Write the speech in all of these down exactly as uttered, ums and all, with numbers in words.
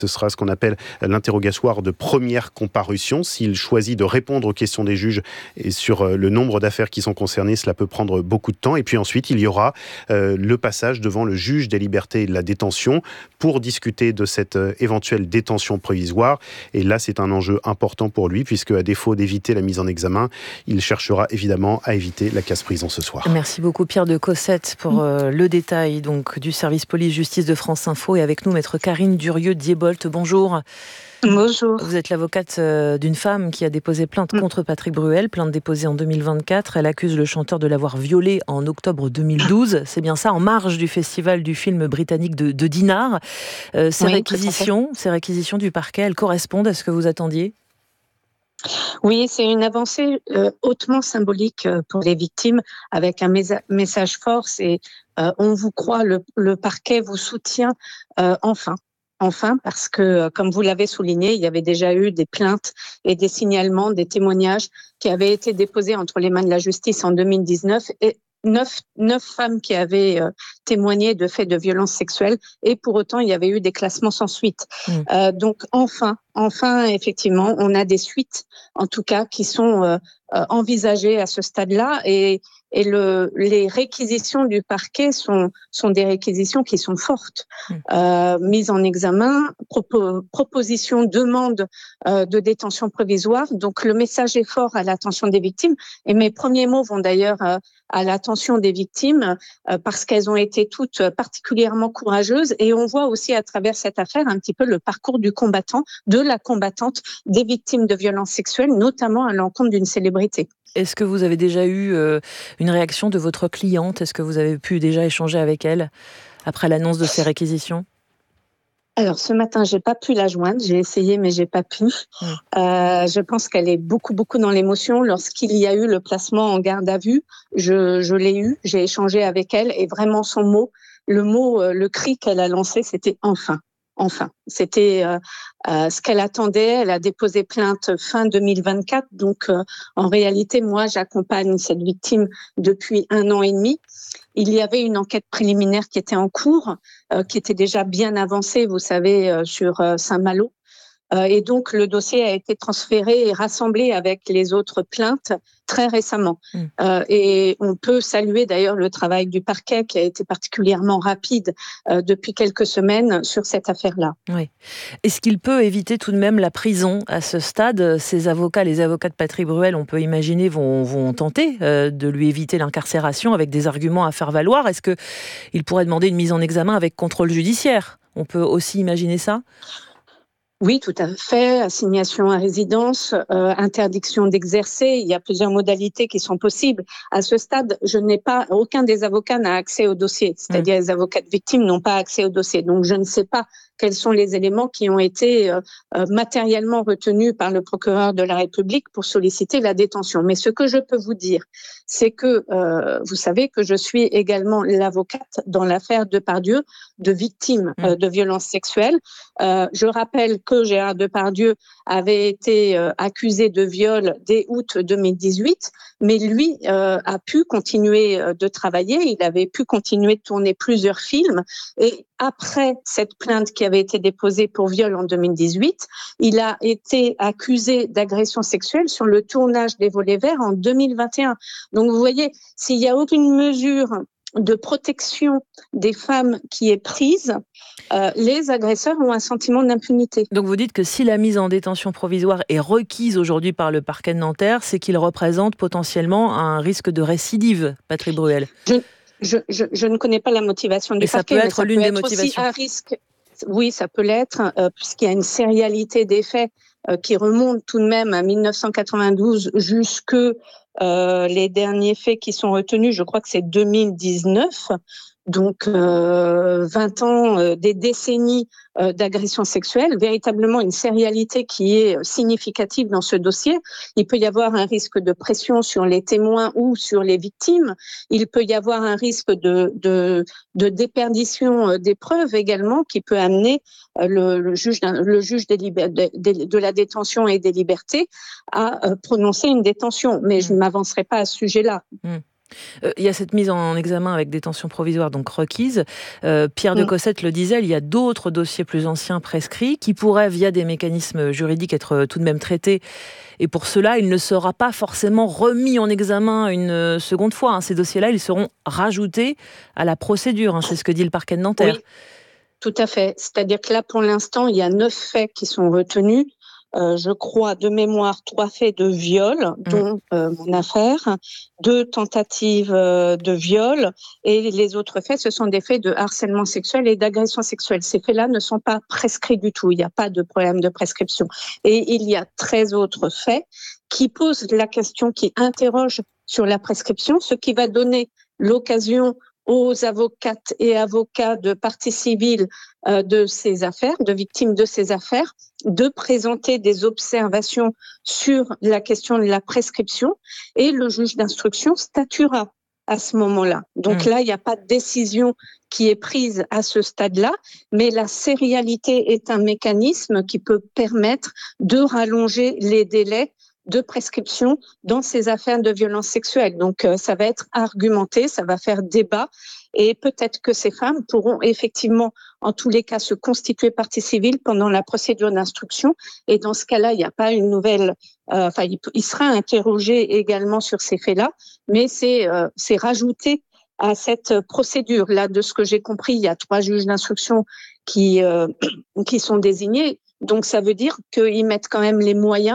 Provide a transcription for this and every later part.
Ce sera ce qu'on appelle l'interrogatoire de première comparution. S'il choisit de répondre aux questions des juges et sur le nombre d'affaires qui sont concernées, cela peut prendre beaucoup de temps. Et puis ensuite, il y aura euh, le passage devant le juge des libertés et de la détention pour discuter de cette euh, éventuelle détention provisoire. Et là, c'est un enjeu important pour lui, puisque à défaut d'éviter la mise en examen, il cherchera évidemment à éviter la casse-prison ce soir. Merci beaucoup Pierre de Cossette pour euh, le détail donc, du service police-justice de France Info. Et avec nous, maître Karine Durieux-Diebold. Bonjour. Bonjour. Vous êtes l'avocate d'une femme qui a déposé plainte contre Patrick Bruel, plainte déposée en deux mille vingt-quatre. Elle accuse le chanteur de l'avoir violée en octobre deux mille douze. C'est bien ça, en marge du festival du film britannique de, de Dinard. Euh, ces, oui, réquisitions, ces réquisitions du parquet, elles correspondent à ce que vous attendiez ? Oui, c'est une avancée euh, hautement symbolique pour les victimes, avec un mes- message fort, c'est euh, on vous croit, le, le parquet vous soutient, euh, enfin. Enfin, parce que, comme vous l'avez souligné, il y avait déjà eu des plaintes et des signalements, des témoignages qui avaient été déposés entre les mains de la justice en deux mille dix-neuf et neuf, neuf femmes qui avaient euh, témoigné de faits de violences sexuelles et pour autant, il y avait eu des classements sans suite. Mmh. Euh, donc, enfin, enfin, effectivement, on a des suites, en tout cas, qui sont euh, euh, envisagées à ce stade-là et Et le, les réquisitions du parquet sont, sont des réquisitions qui sont fortes. Mmh. Euh, mise en examen, propo, proposition, demande euh, de détention provisoire. Donc le message est fort à l'attention des victimes. Et mes premiers mots vont d'ailleurs euh, à l'attention des victimes euh, parce qu'elles ont été toutes particulièrement courageuses. Et on voit aussi à travers cette affaire un petit peu le parcours du combattant, de la combattante, des victimes de violences sexuelles, notamment à l'encontre d'une célébrité. Est-ce que vous avez déjà eu euh, une réaction de votre cliente ? Est-ce que vous avez pu déjà échanger avec elle après l'annonce de ces réquisitions ? Alors ce matin, j'ai pas pu la joindre. J'ai essayé, mais j'ai pas pu. Mmh. Euh, je pense qu'elle est beaucoup, beaucoup dans l'émotion. Lorsqu'il y a eu le placement en garde à vue, je, je l'ai eu. J'ai échangé avec elle et vraiment son mot, le mot, le cri qu'elle a lancé, c'était enfin. Enfin, c'était euh, euh, ce qu'elle attendait. Elle a déposé plainte fin deux mille vingt-quatre. Donc, euh, en réalité, moi, j'accompagne cette victime depuis un an et demi. Il y avait une enquête préliminaire qui était en cours, euh, qui était déjà bien avancée, vous savez, euh, sur euh, Saint-Malo. Euh, et donc, le dossier a été transféré et rassemblé avec les autres plaintes très récemment. Mmh. Euh, et on peut saluer d'ailleurs le travail du parquet qui a été particulièrement rapide euh, depuis quelques semaines sur cette affaire-là. Oui. Est-ce qu'il peut éviter tout de même la prison à ce stade ? Ces avocats, les avocats de Patrick Bruel, on peut imaginer, vont, vont tenter euh, de lui éviter l'incarcération avec des arguments à faire valoir. Est-ce qu'il pourrait demander une mise en examen avec contrôle judiciaire ? On peut aussi imaginer ça ? Oui, tout à fait. Assignation à résidence, euh, interdiction d'exercer. Il y a plusieurs modalités qui sont possibles. À ce stade, je n'ai pas, aucun des avocats n'a accès au dossier. C'est-à-dire, mmh. les avocats de victimes n'ont pas accès au dossier. Donc, je ne sais pas quels sont les éléments qui ont été euh, matériellement retenus par le procureur de la République pour solliciter la détention. Mais ce que je peux vous dire, c'est que euh, vous savez que je suis également l'avocate dans l'affaire Depardieu de victimes euh, de violences sexuelles. Euh, je rappelle que Gérard Depardieu avait été euh, accusé de viol dès août deux mille dix-huit, mais lui euh, a pu continuer euh, de travailler, il avait pu continuer de tourner plusieurs films et après cette plainte qui avait été déposée pour viol en deux mille dix-huit, il a été accusé d'agression sexuelle sur le tournage des Volets Verts en deux mille vingt et un. Donc vous voyez, s'il n'y a aucune mesure de protection des femmes qui est prise, euh, les agresseurs ont un sentiment d'impunité. Donc vous dites que si la mise en détention provisoire est requise aujourd'hui par le parquet de Nanterre, c'est qu'il représente potentiellement un risque de récidive, Patrick Bruel. Je, je, je, je ne connais pas la motivation du mais parquet, ça peut mais être ça l'une peut des être motivations. aussi un risque. Oui, ça peut l'être, euh, puisqu'il y a une sérialité des faits euh, qui remonte tout de même à mille neuf cent quatre-vingt-douze jusque euh, les derniers faits qui sont retenus, je crois que c'est deux mille dix-neuf. Donc, euh, vingt ans, euh, des décennies euh, d'agression sexuelle, véritablement une sérialité qui est significative dans ce dossier. Il peut y avoir un risque de pression sur les témoins ou sur les victimes. Il peut y avoir un risque de, de, de déperdition des preuves également qui peut amener euh, le, le juge, le juge des liber- de, de, de la détention et des libertés à euh, prononcer une détention. Mais mmh. je ne m'avancerai pas à ce sujet-là. Mmh. Euh, il y a cette mise en examen avec détention provisoire donc requise. Euh, Pierre de Cossette le disait, il y a d'autres dossiers plus anciens prescrits qui pourraient, via des mécanismes juridiques, être tout de même traités. Et pour cela, il ne sera pas forcément remis en examen une seconde fois. Hein. Ces dossiers-là, ils seront rajoutés à la procédure. Hein. C'est ce que dit le parquet de Nanterre. Oui, tout à fait. C'est-à-dire que là, pour l'instant, il y a neuf faits qui sont retenus. Euh, je crois, de mémoire, trois faits de viol, dont euh, mon affaire, deux tentatives euh, de viol, et les autres faits, ce sont des faits de harcèlement sexuel et d'agression sexuelle. Ces faits-là ne sont pas prescrits du tout, il n'y a pas de problème de prescription. Et il y a treize autres faits qui posent la question, qui interrogent sur la prescription, ce qui va donner l'occasion aux avocates et avocats de partie civile euh, de ces affaires, de victimes de ces affaires, de présenter des observations sur la question de la prescription, et le juge d'instruction statuera à ce moment-là. Donc mmh. là, il n'y a pas de décision qui est prise à ce stade-là, mais la sérialité est un mécanisme qui peut permettre de rallonger les délais de prescription dans ces affaires de violences sexuelles. Donc, euh, ça va être argumenté, ça va faire débat, et peut-être que ces femmes pourront effectivement, en tous les cas, se constituer partie civile pendant la procédure d'instruction. Et dans ce cas-là, il n'y a pas une nouvelle... Euh, enfin, il, il sera interrogé également sur ces faits-là, mais c'est, euh, c'est rajouté à cette procédure. Là, de ce que j'ai compris, il y a trois juges d'instruction qui, euh, qui sont désignés. Donc, ça veut dire qu'ils mettent quand même les moyens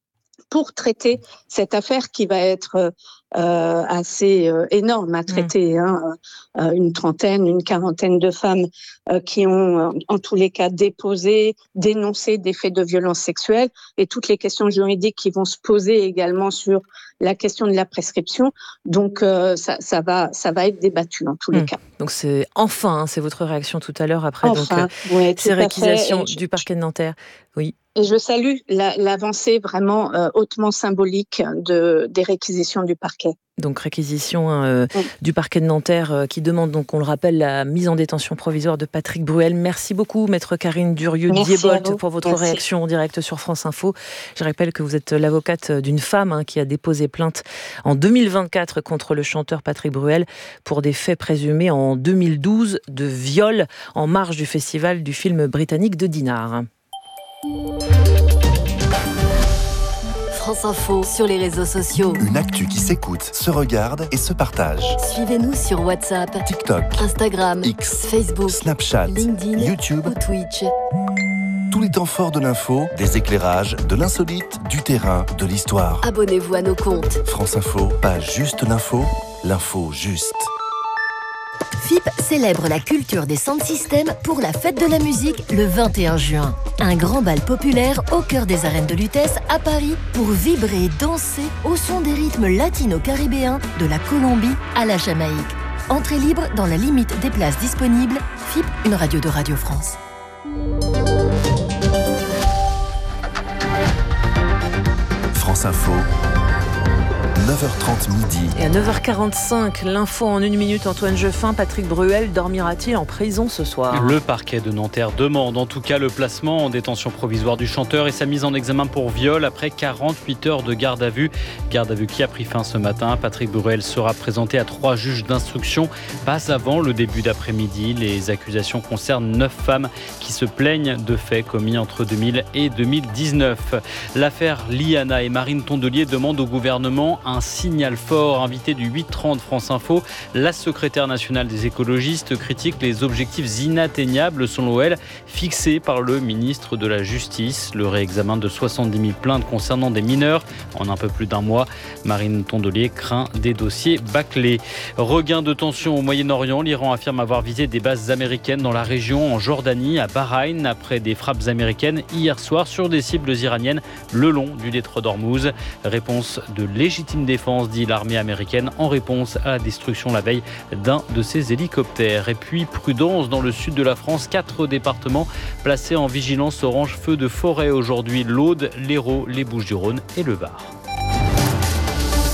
pour traiter cette affaire qui va être euh, assez euh, énorme à traiter. Mmh. Hein, euh, une trentaine, une quarantaine de femmes euh, qui ont, euh, en tous les cas, déposé, dénoncé des faits de violence sexuelle, et toutes les questions juridiques qui vont se poser également sur la question de la prescription. Donc, euh, ça, ça, va, ça va être débattu en tous mmh. les cas. Donc, c'est enfin, hein, c'est votre réaction tout à l'heure après enfin, donc, euh, ouais, ces réquisations je, du parquet de Nanterre. Oui. Et je salue la, l'avancée vraiment euh, hautement symbolique de, des réquisitions du parquet. Donc réquisition euh, oui. du parquet de Nanterre euh, qui demande, donc on le rappelle, la mise en détention provisoire de Patrick Bruel. Merci beaucoup, maître Karine Durieux-Diebold, pour votre Merci. réaction en direct sur France Info. Je rappelle que vous êtes l'avocate d'une femme hein, qui a déposé plainte en deux mille vingt-quatre contre le chanteur Patrick Bruel pour des faits présumés en deux mille douze de viol en marge du festival du film britannique de Dinard. France Info sur les réseaux sociaux. Une actu qui s'écoute, se regarde et se partage. Suivez-nous sur WhatsApp, TikTok, Instagram, X, Facebook, Snapchat, LinkedIn, YouTube ou Twitch. Tous les temps forts de l'info, des éclairages, de l'insolite, du terrain, de l'histoire. Abonnez-vous à nos comptes. France Info, pas juste l'info, l'info juste. F I P célèbre la culture des sound systems pour la fête de la musique le vingt et un juin. Un grand bal populaire au cœur des arènes de Lutèce à Paris pour vibrer et danser au son des rythmes latino-caribéens de la Colombie à la Jamaïque. Entrée libre dans la limite des places disponibles. F I P, une radio de Radio France. France Info. neuf heures trente midi. Et à neuf heures quarante-cinq, l'info en une minute. Antoine Jeffin, Patrick Bruel dormira-t-il en prison ce soir ? Le parquet de Nanterre demande en tout cas le placement en détention provisoire du chanteur et sa mise en examen pour viol après quarante-huit heures de garde à vue. Garde à vue qui a pris fin ce matin. Patrick Bruel sera présenté à trois juges d'instruction, pas avant le début d'après-midi. Les accusations concernent neuf femmes qui se plaignent de faits commis entre deux mille et deux mille dix-neuf. L'affaire Liana et Marine Tondelier demandent au gouvernement un signal fort. Invité du huit trente France Info, la secrétaire nationale des écologistes critique les objectifs inatteignables, selon elle, fixés par le ministre de la Justice. Le réexamen de soixante-dix mille plaintes concernant des mineurs en un peu plus d'un mois. Marine Tondelier craint des dossiers bâclés. Regain de tension au Moyen-Orient. L'Iran affirme avoir visé des bases américaines dans la région, en Jordanie, à Bahreïn, après des frappes américaines hier soir sur des cibles iraniennes le long du détroit d'Ormuz. Réponse de légitime défense, dit l'armée américaine, en réponse à la destruction la veille d'un de ses hélicoptères. Et puis, prudence dans le sud de la France. Quatre départements placés en vigilance orange feu de forêt aujourd'hui. L'Aude, l'Hérault, les Bouches-du-Rhône et le Var.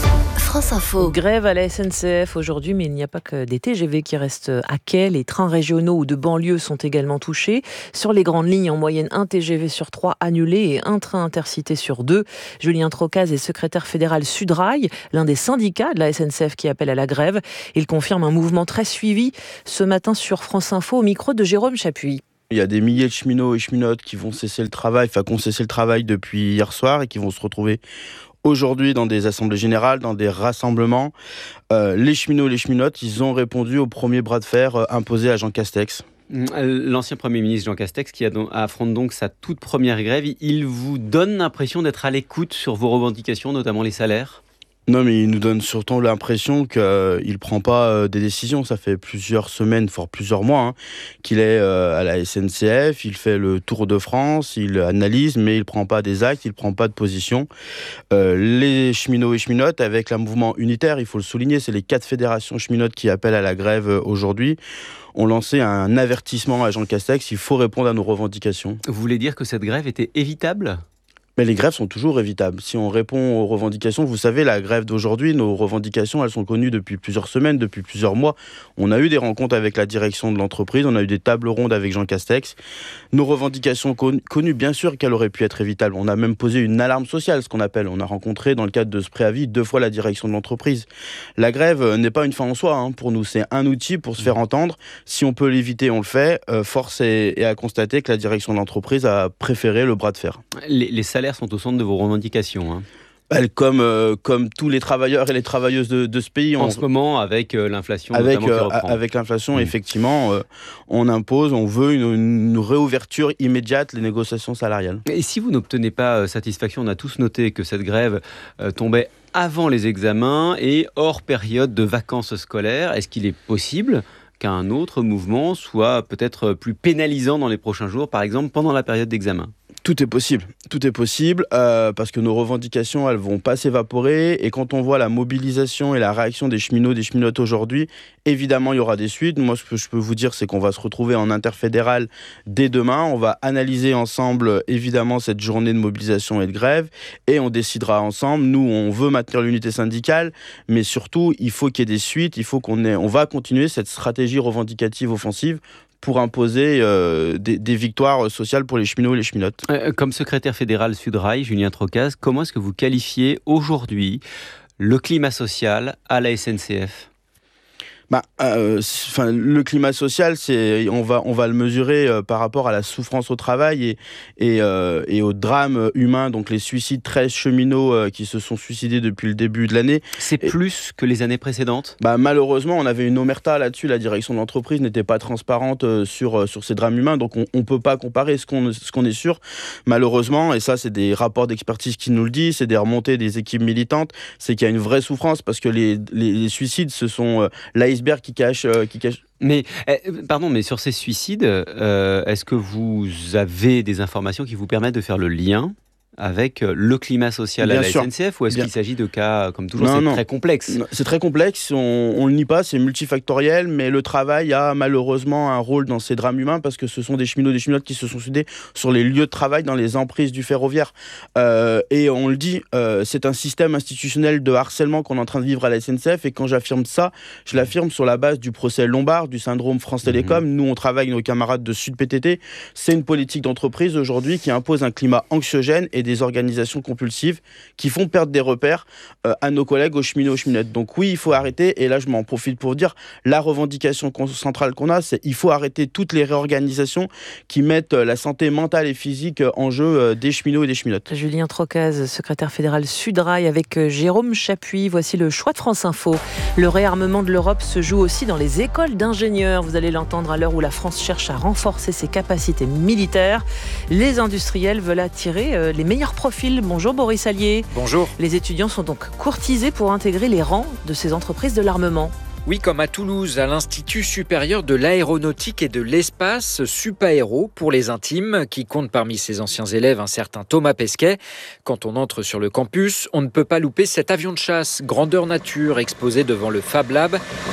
France Info. Grève à la S N C F aujourd'hui, mais il n'y a pas que des T G V qui restent à quai. Les trains régionaux ou de banlieue sont également touchés. Sur les grandes lignes, en moyenne, un T G V sur trois annulé et un train intercité sur deux. Julien Trocaz est secrétaire fédéral Sudrail, l'un des syndicats de la S N C F qui appelle à la grève. Il confirme un mouvement très suivi ce matin sur France Info au micro de Jérôme Chapuis. Il y a des milliers de cheminots et cheminotes qui vont cesser le travail, enfin qui ont cessé le travail depuis hier soir et qui vont se retrouver aujourd'hui dans des assemblées générales, dans des rassemblements. Euh, les cheminots et les cheminotes, ils ont répondu au premier bras de fer euh, imposé à Jean Castex. L'ancien Premier ministre Jean Castex qui affronte donc sa toute première grève, il vous donne l'impression d'être à l'écoute sur vos revendications, notamment les salaires ? Non, mais il nous donne surtout l'impression qu'il ne prend pas euh, des décisions. Ça fait plusieurs semaines, voire plusieurs mois, hein, qu'il est euh, à la S N C F. Il fait le tour de France, il analyse, mais il ne prend pas des actes, il ne prend pas de position. Euh, les cheminots et cheminotes, avec un mouvement unitaire, il faut le souligner, c'est les quatre fédérations cheminotes qui appellent à la grève aujourd'hui, ont lancé un avertissement à Jean Castex. Il faut répondre à nos revendications. Vous voulez dire que cette grève était évitable ? Mais les grèves sont toujours évitables. Si on répond aux revendications, vous savez, la grève d'aujourd'hui, nos revendications, elles sont connues depuis plusieurs semaines, depuis plusieurs mois. On a eu des rencontres avec la direction de l'entreprise, on a eu des tables rondes avec Jean Castex. Nos revendications con- connues, bien sûr qu'elles auraient pu être évitables. On a même posé une alarme sociale, ce qu'on appelle. On a rencontré, dans le cadre de ce préavis, deux fois la direction de l'entreprise. La grève n'est pas une fin en soi, hein, pour nous. C'est un outil pour se faire entendre. Si on peut l'éviter, on le fait. Euh, force est, est à constater que la direction de l'entreprise a préféré le bras de fer. Les, les salaires sont au centre de vos revendications. Hein. Elle, comme, euh, comme tous les travailleurs et les travailleuses de, de ce pays. En on, ce moment, avec euh, l'inflation avec, notamment qui euh, reprend. Avec l'inflation, mmh. effectivement, euh, on impose, on veut une, une réouverture immédiate des négociations salariales. Et si vous n'obtenez pas euh, satisfaction, on a tous noté que cette grève euh, tombait avant les examens et hors période de vacances scolaires. Est-ce qu'il est possible qu'un autre mouvement soit peut-être plus pénalisant dans les prochains jours, par exemple pendant la période d'examen ? Tout est possible, tout est possible euh, parce que nos revendications, elles vont pas s'évaporer et quand on voit la mobilisation et la réaction des cheminots, des cheminotes aujourd'hui, évidemment il y aura des suites. Moi ce que je peux vous dire c'est qu'on va se retrouver en interfédéral dès demain, on va analyser ensemble évidemment cette journée de mobilisation et de grève et on décidera ensemble. Nous on veut maintenir l'unité syndicale mais surtout il faut qu'il y ait des suites, il faut qu'on ait, on va continuer cette stratégie revendicative offensive pour imposer euh, des, des victoires sociales pour les cheminots et les cheminotes. Euh, comme secrétaire fédéral Sudrail, Julien Trocaz, comment est-ce que vous qualifiez aujourd'hui le climat social à la S N C F ? Bah, euh, enfin, le climat social, c'est, on va, on va le mesurer euh, par rapport à la souffrance au travail et, et, euh, et au drame humain, donc les suicides, treize cheminots euh, qui se sont suicidés depuis le début de l'année. C'est et, plus que les années précédentes ? Bah, malheureusement, on avait une omerta là-dessus, la direction de l'entreprise n'était pas transparente euh, sur, euh, sur ces drames humains, donc on ne peut pas comparer ce qu'on, ce qu'on est sûr, malheureusement, et ça c'est des rapports d'expertise qui nous le disent, c'est des remontées des équipes militantes, c'est qu'il y a une vraie souffrance parce que les, les, les suicides, ce sont euh, l'iceberg qui cache, euh, qui cache. Mais, eh, pardon, mais sur ces suicides, euh, est-ce que vous avez des informations qui vous permettent de faire le lien avec le climat social Bien à la sûr. S N C F ou est-ce Bien. qu'il s'agit de cas, comme toujours, non, c'est non. très complexe ? Non, c'est très complexe, on ne le nie pas, c'est multifactoriel, mais le travail a malheureusement un rôle dans ces drames humains parce que ce sont des cheminots, des cheminotes qui se sont soudés sur les lieux de travail dans les emprises du ferroviaire. Euh, et on le dit, euh, c'est un système institutionnel de harcèlement qu'on est en train de vivre à la S N C F et quand j'affirme ça, je l'affirme sur la base du procès Lombard, du syndrome France Télécom. Mmh. Nous, on travaille avec nos camarades de Sud P T T. C'est une politique d'entreprise aujourd'hui qui impose un climat anxiogène et des organisations compulsives qui font perdre des repères euh, à nos collègues, aux cheminots, aux cheminettes. Donc oui, il faut arrêter, et là je m'en profite pour dire, la revendication centrale qu'on a, c'est qu'il faut arrêter toutes les réorganisations qui mettent la santé mentale et physique en jeu euh, des cheminots et des cheminotes. Julien Trocaz, secrétaire fédéral Sudrail avec Jérôme Chapuis. Voici le choix de France Info. Le réarmement de l'Europe se joue aussi dans les écoles d'ingénieurs. Vous allez l'entendre à l'heure où la France cherche à renforcer ses capacités militaires. Les industriels veulent attirer euh, les meilleurs profils. Bonjour Boris Allier. Bonjour. Les étudiants sont donc courtisés pour intégrer les rangs de ces entreprises de l'armement. Oui, comme à Toulouse, à l'Institut supérieur de l'aéronautique et de l'espace, Supaéro pour les intimes, qui compte parmi ses anciens élèves un certain Thomas Pesquet. Quand on entre sur le campus, on ne peut pas louper cet avion de chasse, grandeur nature, exposé devant le Fab Lab.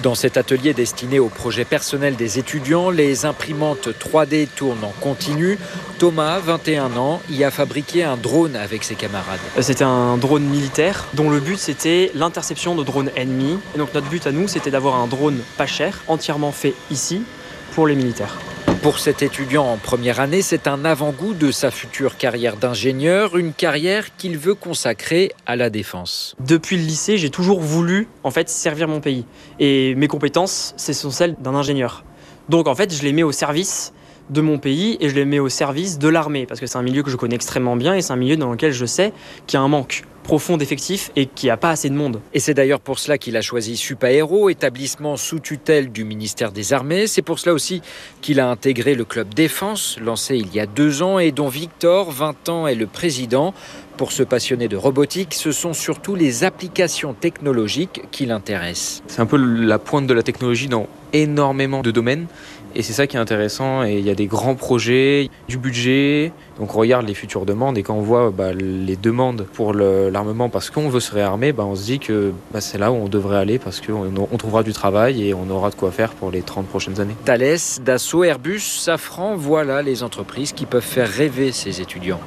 Dans cet atelier destiné aux projets personnels des étudiants, les imprimantes trois D tournent en continu. Thomas, vingt et un ans, y a fabriqué un drone avec ses camarades. C'était un drone militaire dont le but c'était l'interception de drones ennemis. Et donc notre but à nous c'était d'avoir un drone pas cher, entièrement fait ici pour les militaires. Pour cet étudiant en première année, c'est un avant-goût de sa future carrière d'ingénieur, une carrière qu'il veut consacrer à la défense. Depuis le lycée, j'ai toujours voulu en fait servir mon pays. Et mes compétences, ce sont celles d'un ingénieur. Donc en fait, je les mets au service de mon pays et je les mets au service de l'armée parce que c'est un milieu que je connais extrêmement bien et c'est un milieu dans lequel je sais qu'il y a un manque profond d'effectifs et qu'il n'y a pas assez de monde. Et c'est d'ailleurs pour cela qu'il a choisi Supaéro, établissement sous tutelle du ministère des Armées. C'est pour cela aussi qu'il a intégré le club défense, lancé il y a deux ans et dont Victor, vingt ans, est le président. Pour ce passionné de robotique, ce sont surtout les applications technologiques qui l'intéressent. C'est un peu la pointe de la technologie dans énormément de domaines. Et c'est ça qui est intéressant, et il y a des grands projets, du budget, donc on regarde les futures demandes, et quand on voit bah, les demandes pour le, l'armement parce qu'on veut se réarmer, bah, on se dit que bah, c'est là où on devrait aller parce qu'on on trouvera du travail et on aura de quoi faire pour les trente prochaines années. Thales, Dassault, Airbus, Safran, voilà les entreprises qui peuvent faire rêver ces étudiants.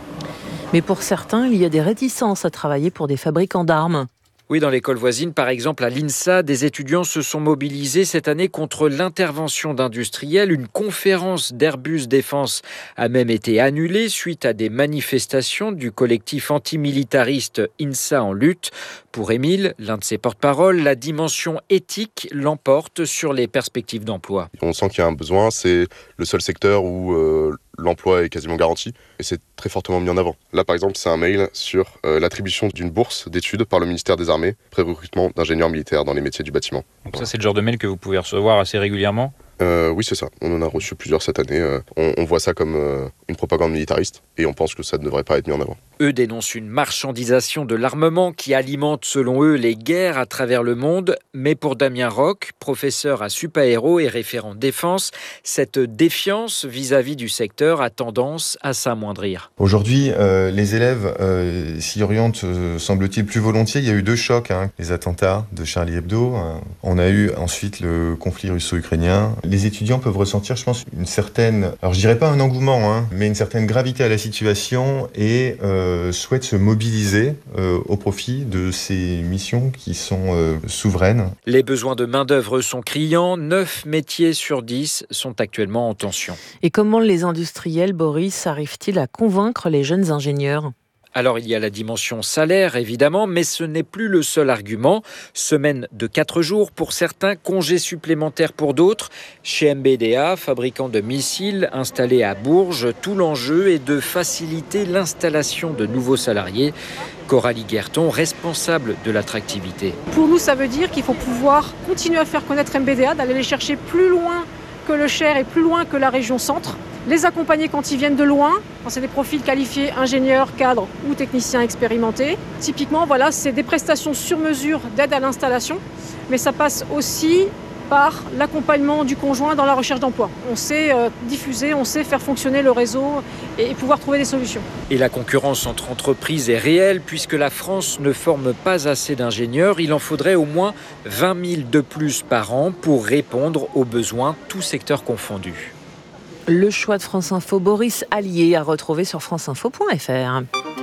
Mais pour certains, il y a des réticences à travailler pour des fabricants d'armes. Oui, dans l'école voisine, par exemple à l'INSA, des étudiants se sont mobilisés cette année contre l'intervention d'industriels. Une conférence d'Airbus Défense a même été annulée suite à des manifestations du collectif antimilitariste INSA en lutte. Pour Émile, l'un de ses porte-parole, la dimension éthique l'emporte sur les perspectives d'emploi. On sent qu'il y a un besoin, c'est le seul secteur où euh, l'emploi est quasiment garanti et c'est très fortement mis en avant. Là, par exemple, c'est un mail sur euh, l'attribution d'une bourse d'études par le ministère des Armées, pré-recrutement d'ingénieurs militaires dans les métiers du bâtiment. Donc ça, c'est le genre de mail que vous pouvez recevoir assez régulièrement ? Euh, oui, c'est ça. On en a reçu plusieurs cette année. Euh, on, on voit ça comme euh, une propagande militariste et on pense que ça ne devrait pas être mis en avant. Eux dénoncent une marchandisation de l'armement qui alimente, selon eux, les guerres à travers le monde. Mais pour Damien Roch, professeur à Supaéro et référent défense, cette défiance vis-à-vis du secteur a tendance à s'amoindrir. Aujourd'hui, euh, les élèves euh, s'y orientent, euh, semble-t-il, plus volontiers. Il y a eu deux chocs, hein. Les attentats de Charlie Hebdo. Hein. On a eu ensuite le conflit russo-ukrainien. Les étudiants peuvent ressentir, je pense, une certaine, alors je dirais pas un engouement, hein, mais une certaine gravité à la situation et euh, souhaitent se mobiliser euh, au profit de ces missions qui sont euh, souveraines. Les besoins de main-d'œuvre sont criants. neuf métiers sur dix sont actuellement en tension. Et comment les industriels, Boris, arrivent-ils à convaincre les jeunes ingénieurs ? Alors il y a la dimension salaire évidemment, mais ce n'est plus le seul argument. Semaine de quatre jours pour certains, congés supplémentaires pour d'autres. Chez M B D A, fabricant de missiles installé à Bourges, tout l'enjeu est de faciliter l'installation de nouveaux salariés. Coralie Guerton, responsable de l'attractivité. Pour nous, ça veut dire qu'il faut pouvoir continuer à faire connaître M B D A, d'aller les chercher plus loin que le Cher et plus loin que la région centre. Les accompagner quand ils viennent de loin, quand c'est des profils qualifiés, ingénieurs, cadres ou techniciens expérimentés. Typiquement, voilà, c'est des prestations sur mesure d'aide à l'installation, mais ça passe aussi par l'accompagnement du conjoint dans la recherche d'emploi. On sait euh, diffuser, on sait faire fonctionner le réseau et, et pouvoir trouver des solutions. Et la concurrence entre entreprises est réelle puisque la France ne forme pas assez d'ingénieurs. Il en faudrait au moins vingt mille de plus par an pour répondre aux besoins, tous secteurs confondus. Le choix de France Info, Boris Allier, à retrouver sur franceinfo point f r.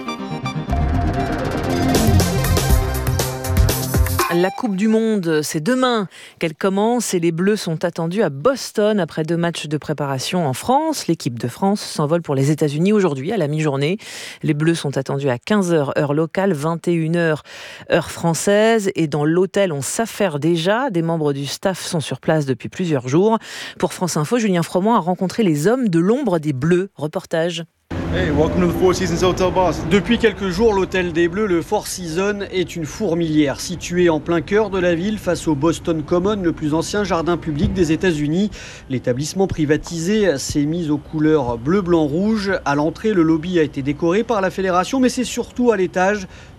La Coupe du Monde, c'est demain qu'elle commence et les Bleus sont attendus à Boston après deux matchs de préparation en France. L'équipe de France s'envole pour les États-Unis aujourd'hui à la mi-journée. Les Bleus sont attendus à quinze heures heure locale, vingt et une heures heure française. Et dans l'hôtel, on s'affaire déjà. Des membres du staff sont sur place depuis plusieurs jours. Pour France Info, Julien Froment a rencontré les hommes de l'ombre des Bleus. Reportage. Hey, welcome to the Four Seasons Hotel Boston. Depuis quelques jours, l'hôtel des Bleus, le Four Seasons, est une fourmilière située en plein cœur de la ville face au Boston Common, le plus ancien jardin public des États-Unis. L'établissement privatisé s'est mis aux couleurs bleu, blanc, rouge. À l'entrée, le lobby a été décoré par la fédération, mais c'est surtout à l'étage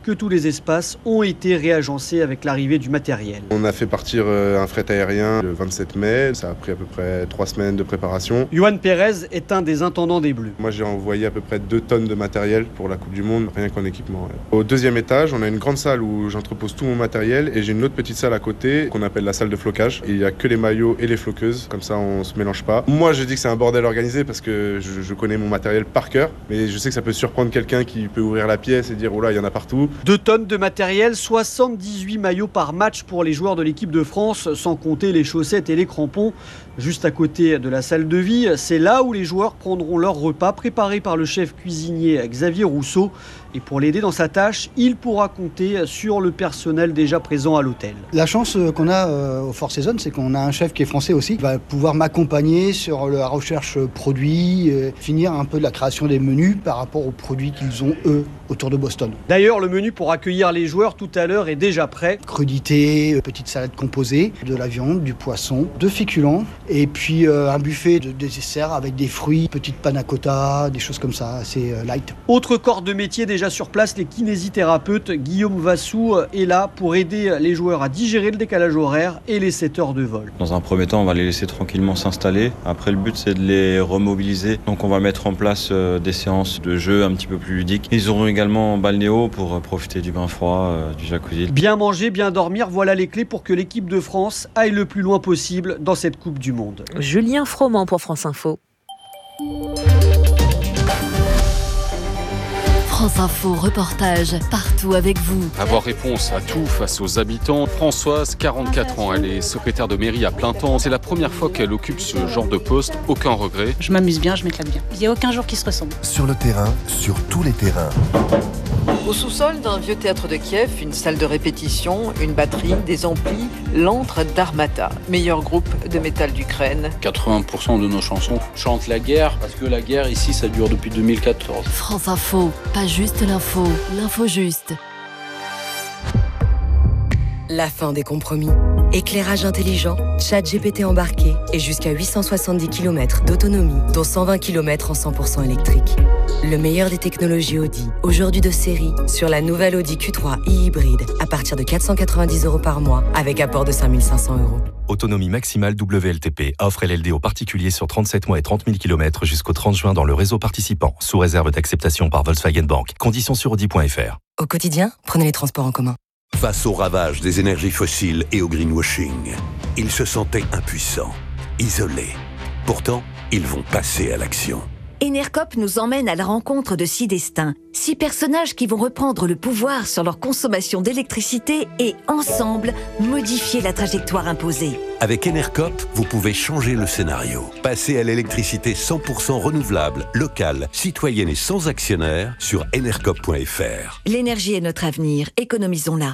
que tous les espaces ont été réagencés avec l'arrivée du matériel. On a fait partir un fret aérien le vingt-sept mai, ça a pris à peu près trois semaines de préparation. Yoann Pérez est un des intendants des Bleus. Moi j'ai envoyé à peu près deux tonnes de matériel pour la Coupe du Monde, rien qu'en équipement. Au deuxième étage, on a une grande salle où j'entrepose tout mon matériel et j'ai une autre petite salle à côté qu'on appelle la salle de flocage. Et il n'y a que les maillots et les floqueuses, comme ça on se mélange pas. Moi je dis que c'est un bordel organisé parce que je, je connais mon matériel par cœur, mais je sais que ça peut surprendre quelqu'un qui peut ouvrir la pièce et dire oh là il y en a partout. Deux tonnes de matériel, soixante-dix-huit maillots par match pour les joueurs de l'équipe de France, sans compter les chaussettes et les crampons. Juste à côté de la salle de vie, c'est là où les joueurs prendront leur repas préparé par le chef cuisinier Xavier Rousseau. Et pour l'aider dans sa tâche, il pourra compter sur le personnel déjà présent à l'hôtel. La chance qu'on a au Four Seasons, c'est qu'on a un chef qui est français aussi, qui va pouvoir m'accompagner sur la recherche produits, finir un peu de la création des menus par rapport aux produits qu'ils ont eux autour de Boston. D'ailleurs, le menu pour accueillir les joueurs tout à l'heure est déjà prêt. Crudité, petite salade composée, de la viande, du poisson, deux féculents et puis euh, un buffet de dessert avec des fruits, petite panna cotta, des choses comme ça, assez euh, light. Autre corps de métier déjà sur place, les kinésithérapeutes. Guillaume Vassou est là pour aider les joueurs à digérer le décalage horaire et les sept heures de vol. Dans un premier temps, on va les laisser tranquillement s'installer. Après, le but, c'est de les remobiliser. Donc, on va mettre en place euh, des séances de jeu un petit peu plus ludiques. Ils auront également balnéo pour euh, profiter du bain froid, euh, du jacuzzi. Bien manger, bien dormir, voilà les clés pour que l'équipe de France aille le plus loin possible dans cette Coupe du Monde. Julien Froment pour France Info. France Info, reportage partout avec vous. Avoir réponse à tout face aux habitants. Françoise, quarante-quatre ans, elle est secrétaire de mairie à plein temps. C'est la première fois qu'elle occupe ce genre de poste. Aucun regret. Je m'amuse bien, je m'éclate bien. Il n'y a aucun jour qui se ressemble. Sur le terrain, sur tous les terrains. Au sous-sol d'un vieux théâtre de Kiev, une salle de répétition, une batterie, des amplis, l'antre d'Armata, meilleur groupe de métal d'Ukraine. quatre-vingts pour cent de nos chansons chantent la guerre, parce que la guerre ici, ça dure depuis deux mille quatorze. France Info, pas juste l'info, l'info juste. La fin des compromis. Éclairage intelligent, chat G P T embarqué et jusqu'à huit cent soixante-dix kilomètres d'autonomie, dont cent vingt kilomètres en cent pour cent électrique. Le meilleur des technologies Audi, aujourd'hui de série, sur la nouvelle Audi Q trois e-hybride, à partir de quatre cent quatre-vingt-dix euros par mois, avec apport de cinq mille cinq cents euros. Autonomie maximale W L T P, offre L L D aux particuliers sur trente-sept mois et trente mille kilomètres jusqu'au trente juin dans le réseau participant, sous réserve d'acceptation par Volkswagen Bank. Conditions sur audi point f r. Au quotidien, prenez les transports en commun. Face au ravage des énergies fossiles et au greenwashing, ils se sentaient impuissants, isolés. Pourtant, ils vont passer à l'action. Enercop nous emmène à la rencontre de six destins, six personnages qui vont reprendre le pouvoir sur leur consommation d'électricité et, ensemble, modifier la trajectoire imposée. Avec Enercop, vous pouvez changer le scénario. Passer à l'électricité cent pour cent renouvelable, locale, citoyenne et sans actionnaire sur enercop point f r. L'énergie est notre avenir, économisons-la.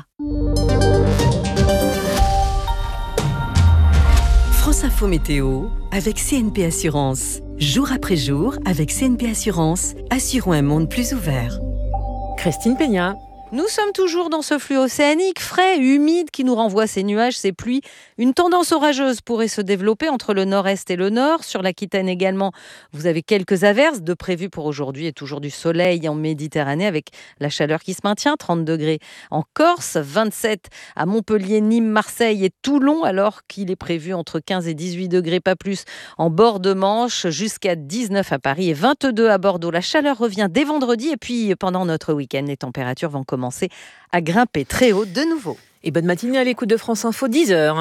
France Info Météo avec C N P Assurance. Jour après jour, avec C N P Assurance, assurons un monde plus ouvert. Christine Peña. Nous sommes toujours dans ce flux océanique frais, humide, qui nous renvoie ces nuages, ces pluies. Une tendance orageuse pourrait se développer entre le nord-est et le nord. Sur l'Aquitaine également, vous avez quelques averses de prévues pour aujourd'hui et toujours du soleil en Méditerranée avec la chaleur qui se maintient. trente degrés en Corse, vingt-sept à Montpellier, Nîmes, Marseille et Toulon, alors qu'il est prévu entre quinze et dix-huit degrés, pas plus, en bord de Manche, jusqu'à dix-neuf à Paris et vingt-deux à Bordeaux. La chaleur revient dès vendredi et puis pendant notre week-end, les températures vont commencer à grimper très haut de nouveau. Et bonne matinée à l'écoute de France Info, dix heures.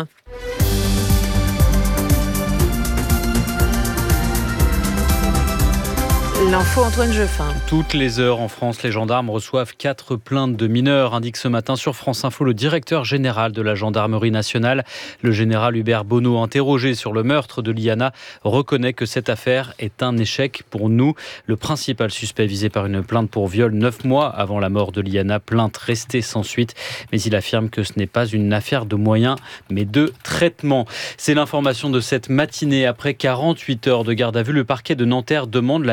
L'info Antoine Jeffin. Toutes les heures en France, les gendarmes reçoivent quatre plaintes de mineurs, indique ce matin sur France Info le directeur général de la gendarmerie nationale. Le général Hubert Bonneau, interrogé sur le meurtre de Liana, reconnaît que cette affaire est un échec pour nous. Le principal suspect visé par une plainte pour viol neuf mois avant la mort de Liana, plainte restée sans suite. Mais il affirme que ce n'est pas une affaire de moyens, mais de traitement. C'est l'information de cette matinée. Après quarante-huit heures de garde à vue, le parquet de Nanterre demande la mise en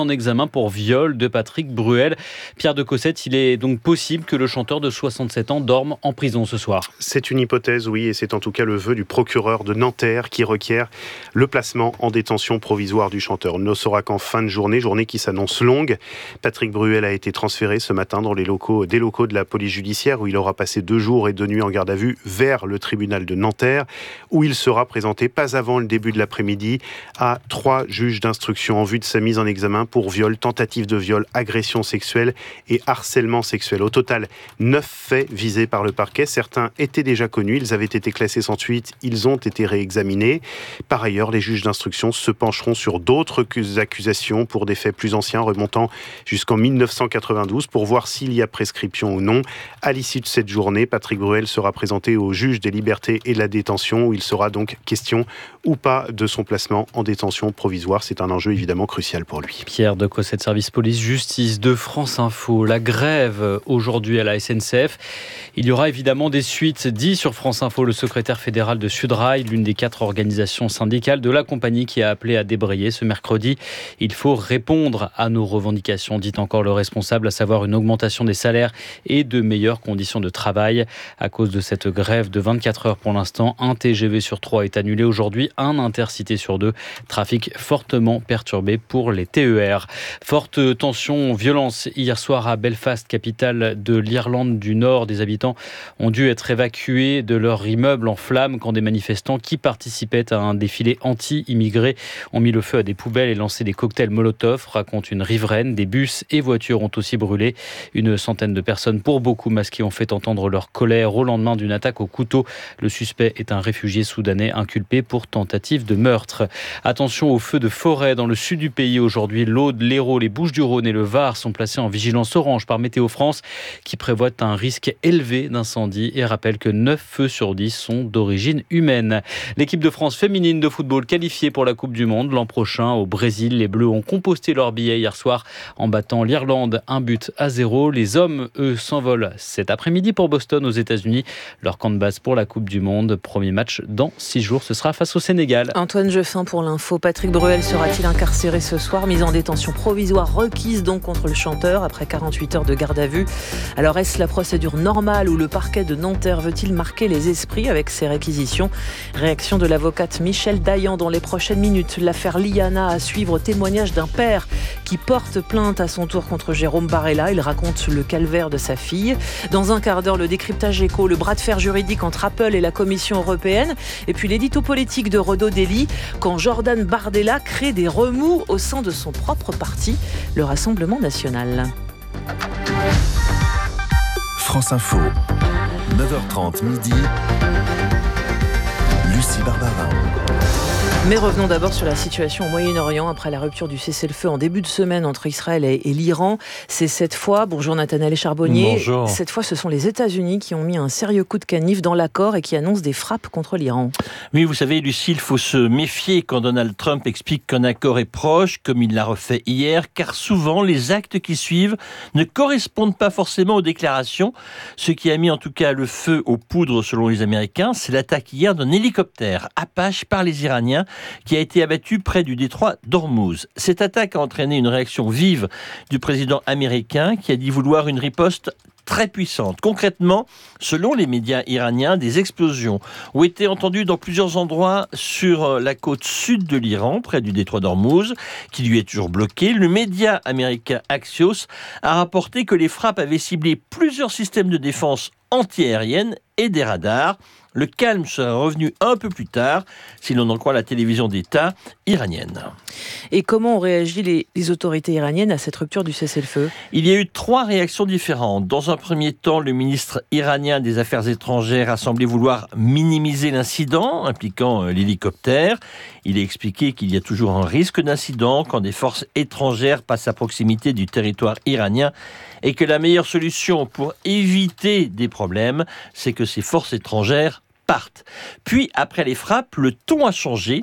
en examen pour viol de Patrick Bruel. Pierre de Cossette, il est donc possible que le chanteur de soixante-sept ans dorme en prison ce soir. C'est une hypothèse, oui, et c'est en tout cas le vœu du procureur de Nanterre qui requiert le placement en détention provisoire du chanteur. On ne saura qu'en fin de journée, journée qui s'annonce longue. Patrick Bruel a été transféré ce matin dans les locaux, des locaux de la police judiciaire où il aura passé deux jours et deux nuits en garde à vue vers le tribunal de Nanterre où il sera présenté pas avant le début de l'après-midi à trois juges d'instruction en vue de sa mise en examen pour viol, tentative de viol, agression sexuelle et harcèlement sexuel. Au total, neuf faits visés par le parquet. Certains étaient déjà connus, ils avaient été classés sans suite, ils ont été réexaminés. Par ailleurs, les juges d'instruction se pencheront sur d'autres accusations pour des faits plus anciens remontant jusqu'en dix-neuf cent quatre-vingt-douze pour voir s'il y a prescription ou non. À l'issue de cette journée, Patrick Bruel sera présenté au juge des libertés et de la détention où il sera donc question ou pas de son placement en détention provisoire. C'est un enjeu évidemment crucial pour lui. Pierre de Cossette, service police-justice de France Info. La grève aujourd'hui à la S N C F. Il y aura évidemment des suites, dit sur France Info le secrétaire fédéral de Sudrail, l'une des quatre organisations syndicales de la compagnie qui a appelé à débrayer ce mercredi. Il faut répondre à nos revendications, dit encore le responsable, à savoir une augmentation des salaires et de meilleures conditions de travail. À cause de cette grève de vingt-quatre heures pour l'instant, un T G V sur trois est annulé aujourd'hui, un Intercité sur deux. Trafic fortement perturbé pour les T E R. Forte tension, violence hier soir à Belfast, capitale de l'Irlande du Nord. Des habitants ont dû être évacués de leur immeuble en flammes quand des manifestants qui participaient à un défilé anti-immigrés ont mis le feu à des poubelles et lancé des cocktails Molotov, raconte une riveraine. Des bus et voitures ont aussi brûlé. Une centaine de personnes, pour beaucoup masquées, ont fait entendre leur colère au lendemain d'une attaque au couteau. Le suspect est un réfugié soudanais inculpé pour tentative de meurtre. Attention aux feux de forêt dans le sud du pays aujourd'hui. L'Aude, l'Hérault, les Bouches-du-Rhône et le Var sont placés en vigilance orange par Météo France qui prévoit un risque élevé d'incendie et rappelle que neuf feux sur dix sont d'origine humaine. L'équipe de France féminine de football qualifiée pour la Coupe du Monde l'an prochain au Brésil. Les Bleus ont composté leur billet hier soir en battant l'Irlande un but à zéro. Les hommes, eux, s'envolent cet après-midi pour Boston aux États-Unis. Leur camp de base pour la Coupe du Monde. Premier match dans six jours, ce sera face au Sénégal. Antoine Jeffin pour l'info. Patrick Bruel sera-t-il incarcéré ce soir? Mise en détention provisoire requise donc contre le chanteur après quarante-huit heures de garde à vue. Alors est-ce la procédure normale ou le parquet de Nanterre veut-il marquer les esprits avec ses réquisitions? Réaction de l'avocate Michel Dayan dans les prochaines minutes. L'affaire Liana à suivre, témoignage d'un père qui porte plainte à son tour contre Jérôme Barella. Il raconte le calvaire de sa fille. Dans un quart d'heure, le décryptage éco, le bras de fer juridique entre Apple et la Commission européenne. Et puis l'édito politique de Renaud Dely, quand Jordan Bardella crée des remous au sein de son propre parti, le Rassemblement national. France Info, neuf heures trente midi, Lucie Barbarin. Mais revenons d'abord sur la situation au Moyen-Orient après la rupture du cessez-le-feu en début de semaine entre Israël et, et l'Iran. C'est cette fois, bonjour Nathanaël Charbonnier, bonjour. Cette fois ce sont les États-Unis qui ont mis un sérieux coup de canif dans l'accord et qui annoncent des frappes contre l'Iran. Oui, vous savez Lucie, il faut se méfier quand Donald Trump explique qu'un accord est proche, comme il l'a refait hier, car souvent les actes qui suivent ne correspondent pas forcément aux déclarations. Ce qui a mis en tout cas le feu aux poudres selon les Américains, c'est l'attaque hier d'un hélicoptère Apache par les Iraniens qui a été abattu près du détroit d'Ormuz. Cette attaque a entraîné une réaction vive du président américain qui a dit vouloir une riposte très puissante. Concrètement, selon les médias iraniens, des explosions ont été entendues dans plusieurs endroits sur la côte sud de l'Iran, près du détroit d'Ormuz, qui lui est toujours bloqué. Le média américain Axios a rapporté que les frappes avaient ciblé plusieurs systèmes de défense anti-aérienne et des radars. Le calme sera revenu un peu plus tard, si l'on en croit la télévision d'État iranienne. Et comment ont réagi les, les autorités iraniennes à cette rupture du cessez-le-feu ? Il y a eu trois réactions différentes. Dans un premier temps, le ministre iranien des Affaires étrangères a semblé vouloir minimiser l'incident impliquant l'hélicoptère. Il a expliqué qu'il y a toujours un risque d'incident quand des forces étrangères passent à proximité du territoire iranien et que la meilleure solution pour éviter des problèmes, c'est que ces forces étrangères partent. Puis, après les frappes, le ton a changé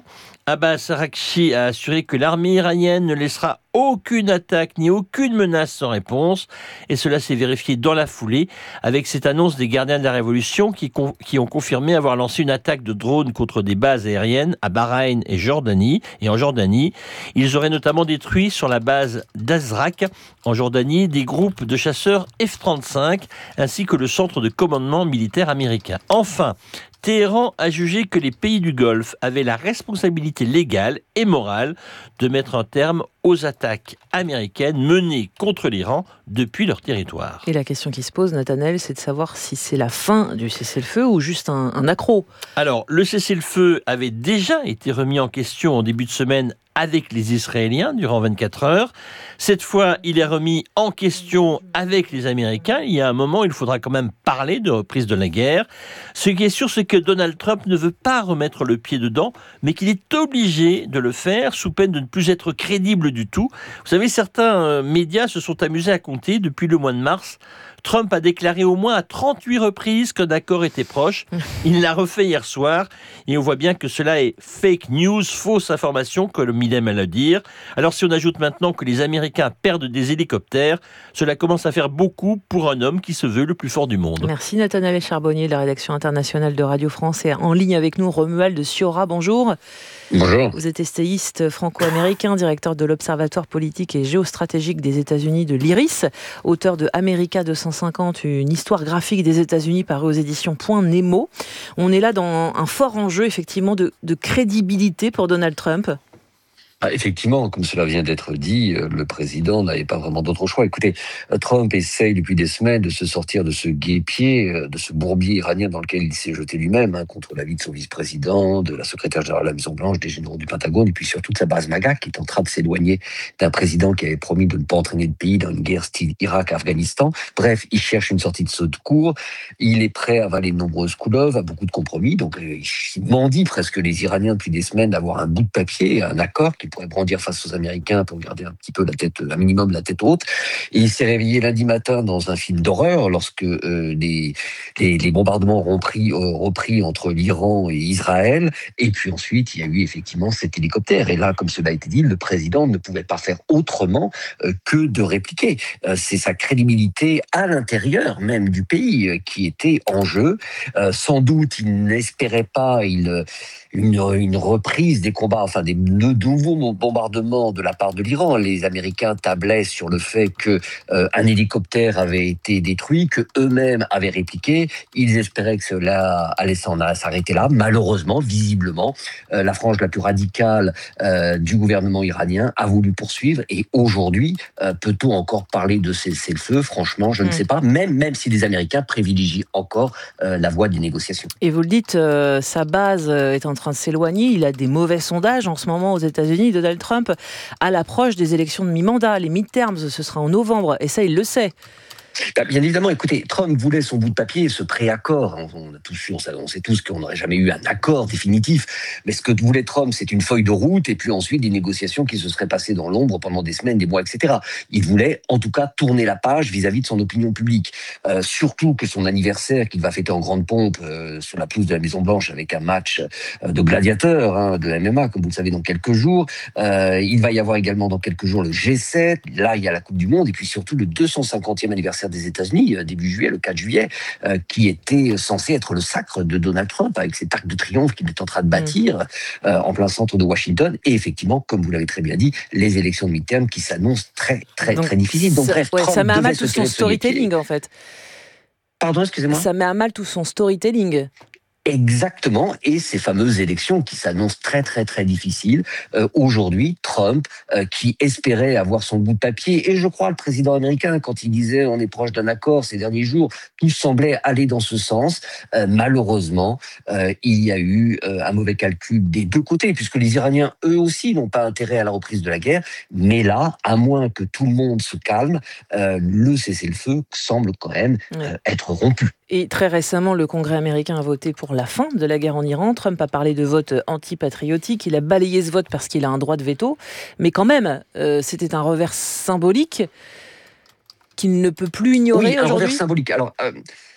Abbas Araghchi a assuré que l'armée iranienne ne laissera aucune attaque ni aucune menace sans réponse. Et cela s'est vérifié dans la foulée avec cette annonce des gardiens de la Révolution qui, con- qui ont confirmé avoir lancé une attaque de drones contre des bases aériennes à Bahreïn et Jordanie. Et en Jordanie, ils auraient notamment détruit sur la base d'Azraq, en Jordanie, des groupes de chasseurs F trente-cinq ainsi que le centre de commandement militaire américain. Enfin, Téhéran a jugé que les pays du Golfe avaient la responsabilité légale et morale de mettre un terme aux attaques américaines menées contre l'Iran depuis leur territoire. Et la question qui se pose, Nathanaël, c'est de savoir si c'est la fin du cessez-le-feu ou juste un, un accroc. Alors, le cessez-le-feu avait déjà été remis en question en début de semaine avec les Israéliens durant vingt-quatre heures. Cette fois, il est remis en question avec les Américains. Il y a un moment, il faudra quand même parler de reprise de la guerre. Ce qui est sûr, c'est que Donald Trump ne veut pas remettre le pied dedans, mais qu'il est obligé de le faire sous peine de ne plus être crédible du tout. Vous savez, certains euh, médias se sont amusés à compter depuis le mois de mars. Trump a déclaré au moins à trente-huit reprises qu'un accord était proche. Il l'a refait hier soir et on voit bien que cela est fake news, fausse information, comme il aime à le dire. Alors si on ajoute maintenant que les Américains perdent des hélicoptères, cela commence à faire beaucoup pour un homme qui se veut le plus fort du monde. Merci Nathanaël Charbonnier de la rédaction internationale de Radio France et en ligne avec nous Romuald Siora. Bonjour. Bonjour. Vous êtes essayiste franco-américain, directeur de l'Observatoire politique et géostratégique des États-Unis de l'I R I S, auteur de America deux cent cinquante, une histoire graphique des États-Unis parue aux éditions Point Nemo. On est là dans un fort enjeu effectivement de, de crédibilité pour Donald Trump. Ah, effectivement, comme cela vient d'être dit, le président n'avait pas vraiment d'autre choix. Écoutez, Trump essaye depuis des semaines de se sortir de ce guêpier, de ce bourbier iranien dans lequel il s'est jeté lui-même, hein, contre l'avis de son vice-président, de la secrétaire générale de la Maison-Blanche, des généraux du Pentagone, et puis surtout de sa base MAGA, qui est en train de s'éloigner d'un président qui avait promis de ne pas entraîner le pays dans une guerre style Irak-Afghanistan. Bref, il cherche une sortie de secours. Il est prêt à avaler de nombreuses couleuvres, à beaucoup de compromis. Donc, il mendie presque les Iraniens depuis des semaines d'avoir un bout de papier, un accord qui pourrait brandir face aux Américains pour garder un petit peu la tête, un minimum la tête haute. Et il s'est réveillé lundi matin dans un film d'horreur lorsque euh, les, les, les bombardements ont repris, euh, repris entre l'Iran et Israël. Et puis ensuite, il y a eu effectivement cet hélicoptère. Et là, comme cela a été dit, le président ne pouvait pas faire autrement euh, que de répliquer. Euh, c'est sa crédibilité à l'intérieur même du pays euh, qui était en jeu. Euh, sans doute, il n'espérait pas il, une, une reprise des combats, enfin des de nouveaux bombardements de la part de l'Iran. Les Américains tablaient sur le fait que euh, un hélicoptère avait été détruit, que eux-mêmes avaient répliqué. Ils espéraient que cela allait s'en s'arrêter là. Malheureusement, visiblement, euh, la frange la plus radicale euh, du gouvernement iranien a voulu poursuivre. Et aujourd'hui, euh, peut-on encore parler de cessez-le-feu ? Franchement, je mmh. ne sais pas. Même même si les Américains privilégient encore euh, la voie des négociations. Et vous le dites, euh, sa base est en train de s'éloigner. Il a des mauvais sondages en ce moment aux États-Unis. Donald Trump à l'approche des élections de mi-mandat. Les midterms, ce sera en novembre, et ça, il le sait. Bien évidemment, écoutez, Trump voulait son bout de papier, ce préaccord. On, a tous, on sait tous qu'on n'aurait jamais eu un accord définitif. Mais ce que voulait Trump, c'est une feuille de route et puis ensuite des négociations qui se seraient passées dans l'ombre pendant des semaines, des mois, et cetera. Il voulait, en tout cas, tourner la page vis-à-vis de son opinion publique. Euh, surtout que son anniversaire, qu'il va fêter en grande pompe euh, sur la pelouse de la Maison-Blanche avec un match euh, de gladiateurs, hein, de M M A, comme vous le savez, dans quelques jours. Euh, il va y avoir également dans quelques jours le G sept. Là, il y a la Coupe du Monde et puis surtout le deux cent cinquantième anniversaire des États-Unis, début juillet, le quatre juillet, euh, qui était censé être le sacre de Donald Trump, avec cet arc de triomphe qu'il est en train de bâtir euh, en plein centre de Washington. Et effectivement, comme vous l'avez très bien dit, les élections de mi-terme qui s'annoncent très, très, Donc, très difficiles. Donc, ça, bref, ouais, Trump ça met à mal tout son storytelling, en fait. Pardon, excusez-moi. Ça met à mal tout son storytelling. Exactement, et ces fameuses élections qui s'annoncent très très très difficiles. Euh, aujourd'hui, Trump, euh, qui espérait avoir son bout de papier, et je crois le président américain, quand il disait on est proche d'un accord ces derniers jours, tout semblait aller dans ce sens. Euh, malheureusement, euh, il y a eu euh, un mauvais calcul des deux côtés, puisque les Iraniens, eux aussi, n'ont pas intérêt à la reprise de la guerre. Mais là, à moins que tout le monde se calme, euh, le cessez-le-feu semble quand même euh, ouais. être rompu. Et très récemment, le Congrès américain a voté pour la fin de la guerre en Iran. Trump a parlé de vote anti-patriotique. Il a balayé ce vote parce qu'il a un droit de veto. Mais quand même, euh, c'était un revers symbolique qu'il ne peut plus ignorer oui, aujourd'hui. un revers symbolique. Alors, euh,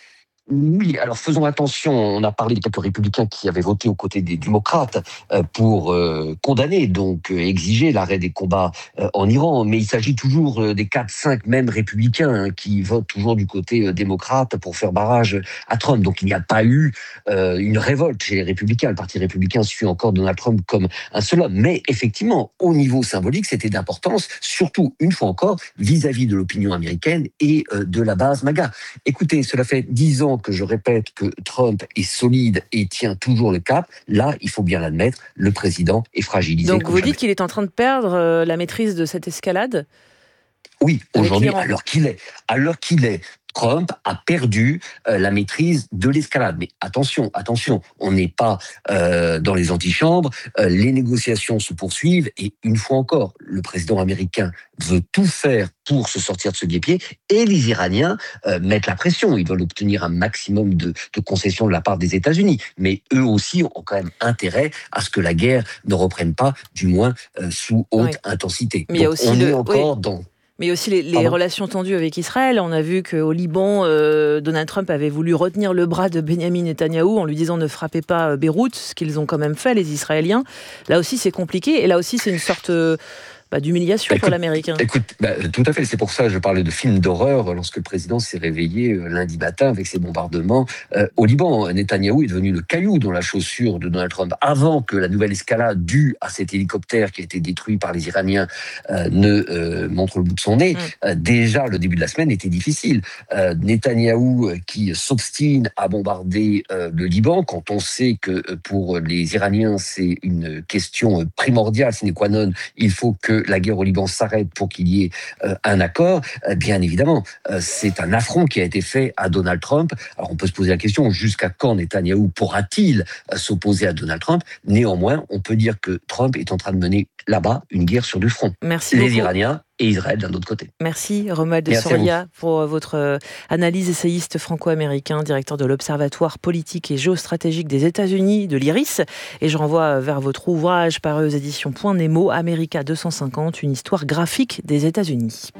Oui, alors faisons attention. On a parlé de quelques républicains qui avaient voté aux côtés des démocrates euh, pour euh, condamner, donc euh, exiger l'arrêt des combats euh, en Iran. Mais il s'agit toujours euh, des quatre cinq mêmes républicains hein, qui votent toujours du côté euh, démocrate pour faire barrage à Trump. Donc il n'y a pas eu euh, une révolte chez les républicains. Le Parti républicain suit encore Donald Trump comme un seul homme. Mais effectivement, au niveau symbolique, c'était d'importance, surtout, une fois encore, vis-à-vis de l'opinion américaine et euh, de la base MAGA. Écoutez, cela fait dix ans que je répète que Trump est solide et tient toujours le cap. Là, il faut bien l'admettre, le président est fragilisé. Donc vous jamais. dites qu'il est en train de perdre euh, la maîtrise de cette escalade ? Oui, aujourd'hui, l'Iran. à l'heure qu'il est, à l'heure qu'il est, Trump a perdu euh, la maîtrise de l'escalade. Mais attention, attention, on n'est pas euh, dans les antichambres, euh, les négociations se poursuivent et une fois encore, le président américain veut tout faire pour se sortir de ce guêpier et les Iraniens euh, mettent la pression. Ils veulent obtenir un maximum de, de concessions de la part des États-Unis. Mais eux aussi ont quand même intérêt à ce que la guerre ne reprenne pas, du moins euh, sous haute oui. intensité. Mais il y a Donc, aussi on le... est encore oui. dans... Mais aussi les, les relations tendues avec Israël. On a vu qu'au Liban, euh, Donald Trump avait voulu retenir le bras de Benjamin Netanyahou en lui disant ne frappez pas Beyrouth, ce qu'ils ont quand même fait, les Israéliens. Là aussi, c'est compliqué. Et là aussi, c'est une sorte... Euh, Bah, d'humiliation bah, pour l'Américain. Écoute, bah, tout à fait. C'est pour ça que je parlais de film d'horreur lorsque le président s'est réveillé euh, lundi matin avec ses bombardements euh, au Liban. Netanyahou est devenu le caillou dans la chaussure de Donald Trump. Avant que la nouvelle escalade due à cet hélicoptère qui a été détruit par les Iraniens euh, ne euh, montre le bout de son nez, mmh. euh, déjà le début de la semaine était difficile. Euh, Netanyahou euh, qui s'obstine à bombarder euh, le Liban quand on sait que euh, pour les Iraniens c'est une question primordiale, sine qua non, il faut que la guerre au Liban s'arrête pour qu'il y ait euh, un accord, euh, bien évidemment, euh, c'est un affront qui a été fait à Donald Trump. Alors on peut se poser la question, jusqu'à quand Netanyahou pourra-t-il euh, s'opposer à Donald Trump ? Néanmoins, on peut dire que Trump est en train de mener là-bas une guerre sur deux fronts. Merci Les beaucoup. Iraniens et Israël d'un autre côté. Merci Romuald de Soria pour votre analyse, essayiste franco-américain, directeur de l'Observatoire politique et géostratégique des États-Unis, de l'I R I S. Et je renvoie vers votre ouvrage paru aux éditions Point Nemo, America deux cent cinquante, une histoire graphique des États-Unis.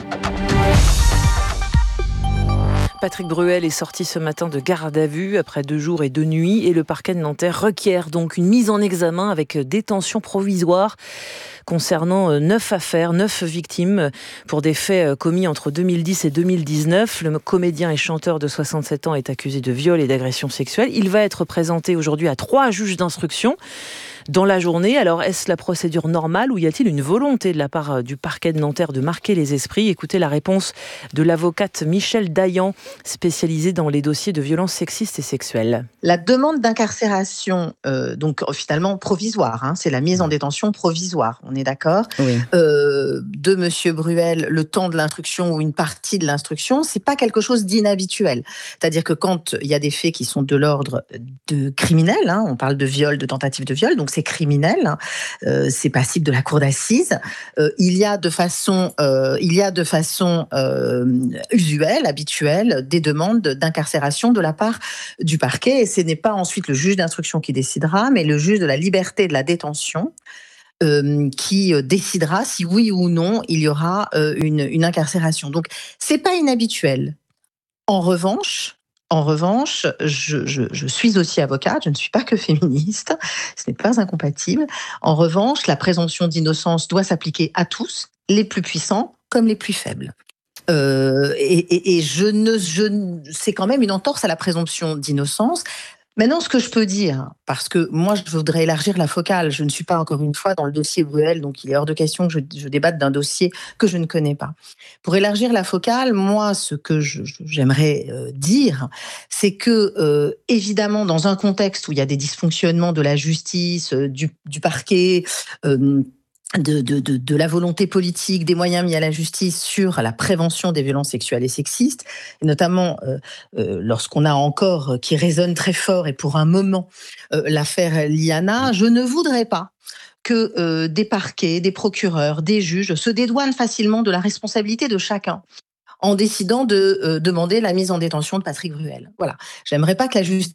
Patrick Bruel est sorti ce matin de garde à vue après deux jours et deux nuits et le parquet de Nanterre requiert donc une mise en examen avec détention provisoire concernant neuf affaires, neuf victimes pour des faits commis entre deux mille dix et deux mille dix-neuf. Le comédien et chanteur de soixante-sept ans est accusé de viol et d'agression sexuelle. Il va être présenté aujourd'hui à trois juges d'instruction dans la journée. Alors, est-ce la procédure normale ou y a-t-il une volonté de la part du parquet de Nanterre de marquer les esprits ? Écoutez la réponse de l'avocate Michèle Dayan, spécialisée dans les dossiers de violences sexistes et sexuelles. La demande d'incarcération, euh, donc finalement provisoire, hein, c'est la mise en détention provisoire, on est d'accord, oui. euh, de Monsieur Bruel, le temps de l'instruction ou une partie de l'instruction, c'est pas quelque chose d'inhabituel. C'est-à-dire que quand il y a des faits qui sont de l'ordre de criminel, hein, on parle de viol, de tentative de viol, donc c'est criminel, euh, c'est passible de la cour d'assises. Euh, il y a de façon, euh, il y a de façon euh, usuelle, habituelle, des demandes d'incarcération de la part du parquet. Et ce n'est pas ensuite le juge d'instruction qui décidera, mais le juge de la liberté et de la détention euh, qui décidera si oui ou non il y aura euh, une, une incarcération. Donc c'est pas inhabituel. En revanche. En revanche, je, je, je suis aussi avocate, je ne suis pas que féministe, ce n'est pas incompatible. En revanche, la présomption d'innocence doit s'appliquer à tous, les plus puissants comme les plus faibles. Euh, et, et, et je ne, je, c'est quand même une entorse à la présomption d'innocence. Maintenant, ce que je peux dire, parce que moi, je voudrais élargir la focale, je ne suis pas encore une fois dans le dossier Bruel, donc il est hors de question que je, je débatte d'un dossier que je ne connais pas. Pour élargir la focale, moi, ce que je, j'aimerais euh, dire, c'est que, euh, évidemment, dans un contexte où il y a des dysfonctionnements de la justice, euh, du, du parquet, euh, De, de, de, de la volonté politique, des moyens mis à la justice sur la prévention des violences sexuelles et sexistes, et notamment euh, euh, lorsqu'on a encore, euh, qui résonne très fort, et pour un moment, euh, l'affaire Liana, je ne voudrais pas que euh, des parquets, des procureurs, des juges se dédouanent facilement de la responsabilité de chacun en décidant de euh, demander la mise en détention de Patrick Bruel. Voilà. J'aimerais pas que la justice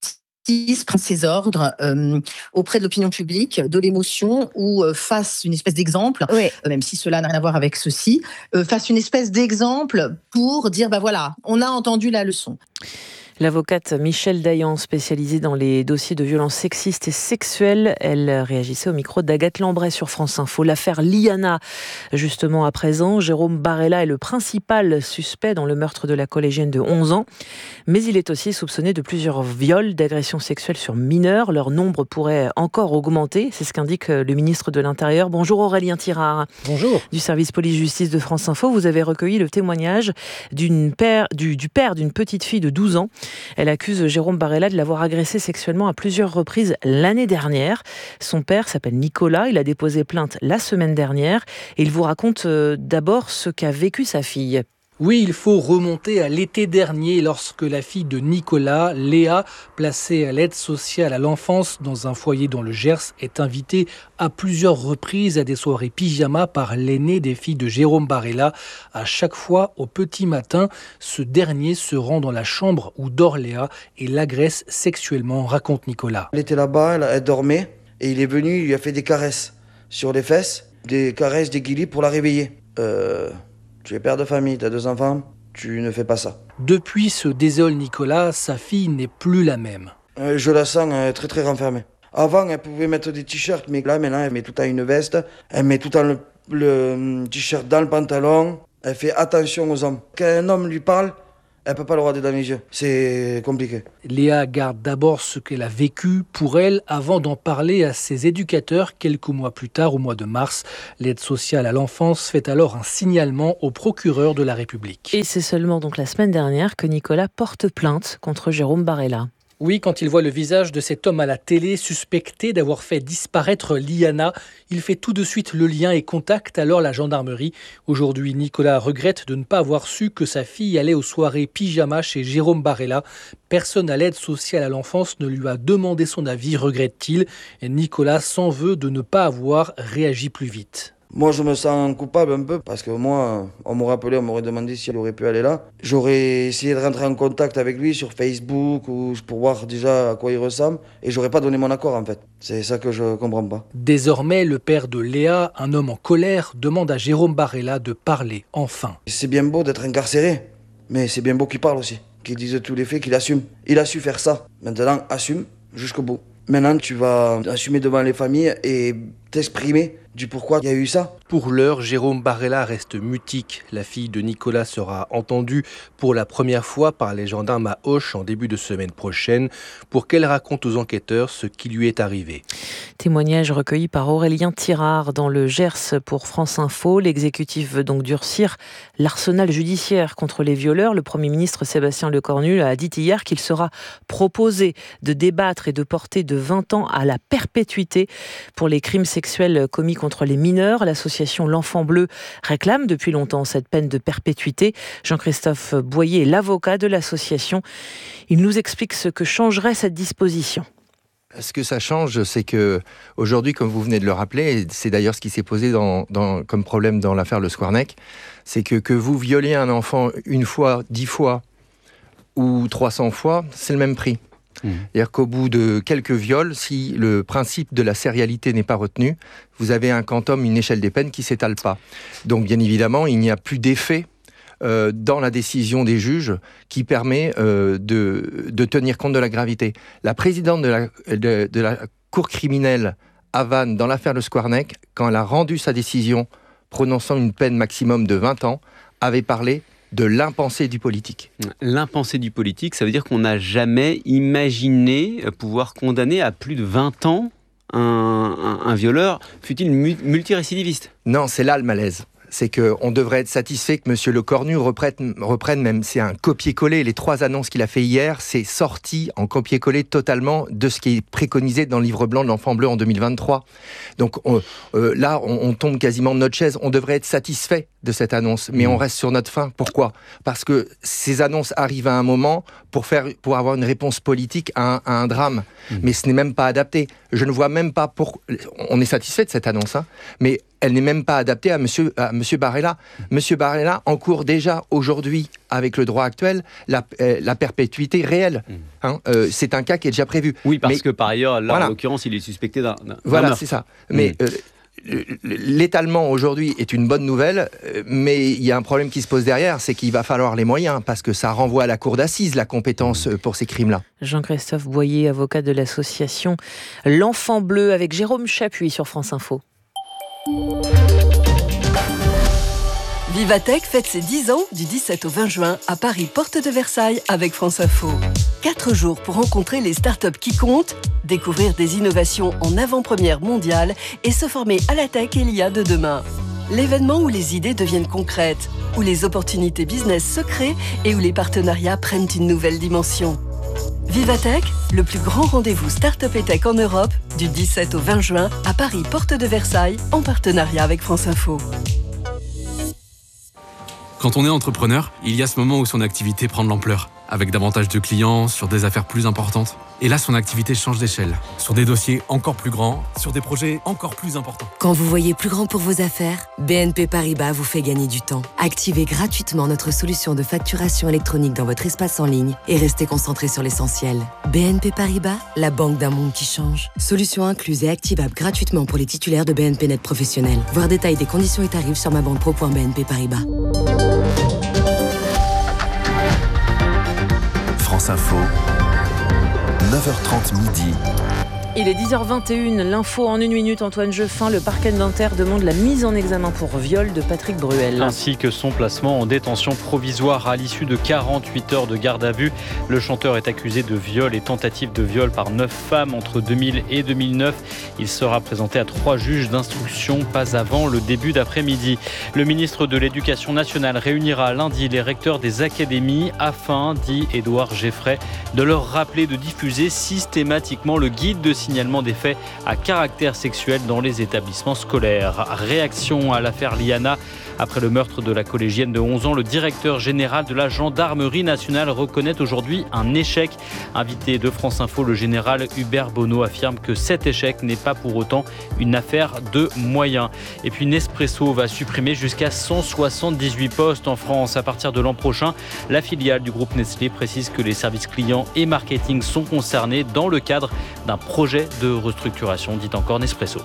prenne ses ordres euh, auprès de l'opinion publique, de l'émotion, ou euh, fasse une espèce d'exemple, oui. euh, même si cela n'a rien à voir avec ceci, euh, fasse une espèce d'exemple pour dire, bah voilà, on a entendu la leçon. L'avocate Michèle Dayan, spécialisée dans les dossiers de violences sexistes et sexuelles, elle réagissait au micro d'Agathe Lambray sur France Info. L'affaire Liana, justement à présent, Jérôme Barella est le principal suspect dans le meurtre de la collégienne de onze ans. Mais il est aussi soupçonné de plusieurs viols, d'agressions sexuelles sur mineurs. Leur nombre pourrait encore augmenter, c'est ce qu'indique le ministre de l'Intérieur. Bonjour Aurélien Tirard. Bonjour. Du service police-justice de France Info, vous avez recueilli le témoignage d'une père, du, du père d'une petite fille de douze ans. Elle accuse Jérôme Barella de l'avoir agressée sexuellement à plusieurs reprises l'année dernière. Son père s'appelle Nicolas, il a déposé plainte la semaine dernière et il vous raconte d'abord ce qu'a vécu sa fille. Oui, il faut remonter à l'été dernier lorsque la fille de Nicolas, Léa, placée à l'aide sociale à l'enfance dans un foyer dans le Gers, est invitée à plusieurs reprises à des soirées pyjama par l'aîné des filles de Jérôme Barella. À chaque fois, au petit matin, ce dernier se rend dans la chambre où dort Léa et l'agresse sexuellement, raconte Nicolas. Elle était là-bas, elle, elle dormait et il est venu, il lui a fait des caresses sur les fesses, des caresses, des guilis pour la réveiller. Euh... Tu es père de famille, tu as deux enfants, tu ne fais pas ça. Depuis se désole Nicolas, sa fille n'est plus la même. Euh, je la sens euh, très très renfermée. Avant, elle pouvait mettre des t-shirts, mais là maintenant, elle met tout le temps une veste. Elle met tout le temps le, le t-shirt dans le pantalon. Elle fait attention aux hommes. Quand un homme lui parle, elle ne peut pas le regarder dans les yeux. C'est compliqué. Léa garde d'abord ce qu'elle a vécu pour elle avant d'en parler à ses éducateurs quelques mois plus tard, au mois de mars. L'aide sociale à l'enfance fait alors un signalement au procureur de la République. Et c'est seulement donc la semaine dernière que Nicolas porte plainte contre Jérôme Barella. Oui, quand il voit le visage de cet homme à la télé suspecté d'avoir fait disparaître Liana, il fait tout de suite le lien et contacte alors la gendarmerie. Aujourd'hui, Nicolas regrette de ne pas avoir su que sa fille allait aux soirées pyjama chez Jérôme Barella. Personne à l'aide sociale à l'enfance ne lui a demandé son avis, regrette-t-il. Et Nicolas s'en veut de ne pas avoir réagi plus vite. Moi, je me sens coupable un peu parce que moi, on m'aurait appelé, on m'aurait demandé si elle aurait pu aller là. J'aurais essayé de rentrer en contact avec lui sur Facebook ou pour voir déjà à quoi il ressemble et j'aurais pas donné mon accord en fait. C'est ça que je comprends pas. Désormais, le père de Léa, un homme en colère, demande à Jérôme Barella de parler enfin. C'est bien beau d'être incarcéré, mais c'est bien beau qu'il parle aussi, qu'il dise tous les faits, qu'il assume. Il a su faire ça. Maintenant, assume jusqu'au bout. Maintenant, tu vas assumer devant les familles et t'exprimer du pourquoi il y a eu ça. Pour l'heure, Jérôme Barella reste mutique. La fille de Nicolas sera entendue pour la première fois par les gendarmes à Auch en début de semaine prochaine pour qu'elle raconte aux enquêteurs ce qui lui est arrivé. Témoignage recueilli par Aurélien Tirard dans le Gers pour France Info. L'exécutif veut donc durcir l'arsenal judiciaire contre les violeurs. Le Premier ministre Sébastien Lecornu a dit hier qu'il sera proposé de débattre et de porter de vingt ans à la perpétuité pour les crimes sexuels commis contre les mineurs. L'association L'Enfant Bleu réclame depuis longtemps cette peine de perpétuité. Jean-Christophe Boyer est l'avocat de l'association. Il nous explique ce que changerait cette disposition. Ce que ça change, c'est que aujourd'hui, comme vous venez de le rappeler, et c'est d'ailleurs ce qui s'est posé dans, dans, comme problème dans l'affaire Le Squarnec, c'est que que vous violez un enfant une fois, dix fois ou trois cents fois, c'est le même prix. Mmh. C'est-à-dire qu'au bout de quelques viols, si le principe de la sérialité n'est pas retenu, vous avez un quantum, une échelle des peines qui ne s'étale pas. Donc bien évidemment, il n'y a plus d'effet euh, dans la décision des juges qui permet euh, de, de tenir compte de la gravité. La présidente de la, de, de la Cour criminelle à Vannes, dans l'affaire Le Squarnec, quand elle a rendu sa décision prononçant une peine maximum de vingt ans, avait parlé de l'impensé du politique. L'impensé du politique, ça veut dire qu'on n'a jamais imaginé pouvoir condamner à plus de vingt ans un, un, un violeur, fût-il multirécidiviste. Non, c'est là le malaise. C'est qu'on devrait être satisfait que M. Lecornu reprenne, reprenne même, c'est un copier-coller. Les trois annonces qu'il a fait hier, c'est sorti en copier-coller totalement de ce qui est préconisé dans le livre blanc de l'Enfant Bleu en deux mille vingt-trois. Donc on, euh, là, on, on tombe quasiment de notre chaise. On devrait être satisfait de cette annonce, mais mmh. on reste sur notre faim. Pourquoi ? Parce que ces annonces arrivent à un moment pour, faire, pour avoir une réponse politique à un, à un drame. Mmh. Mais ce n'est même pas adapté. Je ne vois même pas pour... On est satisfait de cette annonce, hein, mais elle n'est même pas adaptée à monsieur, à monsieur Barella. Monsieur Barella encourt déjà aujourd'hui, avec le droit actuel, la, euh, la perpétuité réelle. Mmh. Hein, euh, c'est un cas qui est déjà prévu. Oui, parce mais, que par ailleurs, là, voilà. en l'occurrence, il est suspecté d'un, d'un Voilà, meurtre. c'est ça. Mais... Mmh. Euh, l'étalement aujourd'hui est une bonne nouvelle, mais il y a un problème qui se pose derrière, c'est qu'il va falloir les moyens, parce que ça renvoie à la cour d'assises, la compétence pour ces crimes-là. Jean-Christophe Boyer, avocat de l'association L'Enfant Bleu, avec Jérôme Chapuis sur France Info. Vivatech fête ses dix ans du dix-sept au vingt juin à Paris, porte de Versailles, avec France Info. Quatre jours pour rencontrer les startups qui comptent, découvrir des innovations en avant-première mondiale et se former à la tech et l'I A de demain. L'événement où les idées deviennent concrètes, où les opportunités business se créent et où les partenariats prennent une nouvelle dimension. Vivatech, le plus grand rendez-vous start-up et tech en Europe, du dix-sept au vingt juin à Paris, porte de Versailles, en partenariat avec France Info. Quand on est entrepreneur, il y a ce moment où son activité prend de l'ampleur, avec davantage de clients, sur des affaires plus importantes. Et là, son activité change d'échelle, sur des dossiers encore plus grands, sur des projets encore plus importants. Quand vous voyez plus grand pour vos affaires, B N P Paribas vous fait gagner du temps. Activez gratuitement notre solution de facturation électronique dans votre espace en ligne et restez concentré sur l'essentiel. B N P Paribas, la banque d'un monde qui change. Solution incluse et activable gratuitement pour les titulaires de B N P Net professionnels. Voir détail des conditions et tarifs sur ma banque pro point b n p paribas. France Info, neuf heures trente midi. Il est dix heures vingt et une, l'info en une minute. Antoine Jeffin, le parquet de Nanterre demande la mise en examen pour viol de Patrick Bruel. Ainsi que son placement en détention provisoire à l'issue de quarante-huit heures de garde à vue. Le chanteur est accusé de viol et tentative de viol par neuf femmes entre deux mille et deux mille neuf. Il sera présenté à trois juges d'instruction, pas avant le début d'après-midi. Le ministre de l'Éducation nationale réunira lundi les recteurs des académies afin, dit Édouard Geffray, de leur rappeler de diffuser systématiquement le guide de signalement des faits à caractère sexuel dans les établissements scolaires. Réaction à l'affaire Liana. Après le meurtre de la collégienne de onze ans, le directeur général de la gendarmerie nationale reconnaît aujourd'hui un échec. Invité de France Info, le général Hubert Bonneau affirme que cet échec n'est pas pour autant une affaire de moyens. Et puis Nespresso va supprimer jusqu'à cent soixante-dix-huit postes en France à partir de l'an prochain. La filiale du groupe Nestlé précise que les services clients et marketing sont concernés dans le cadre d'un projet de restructuration, dit encore Nespresso.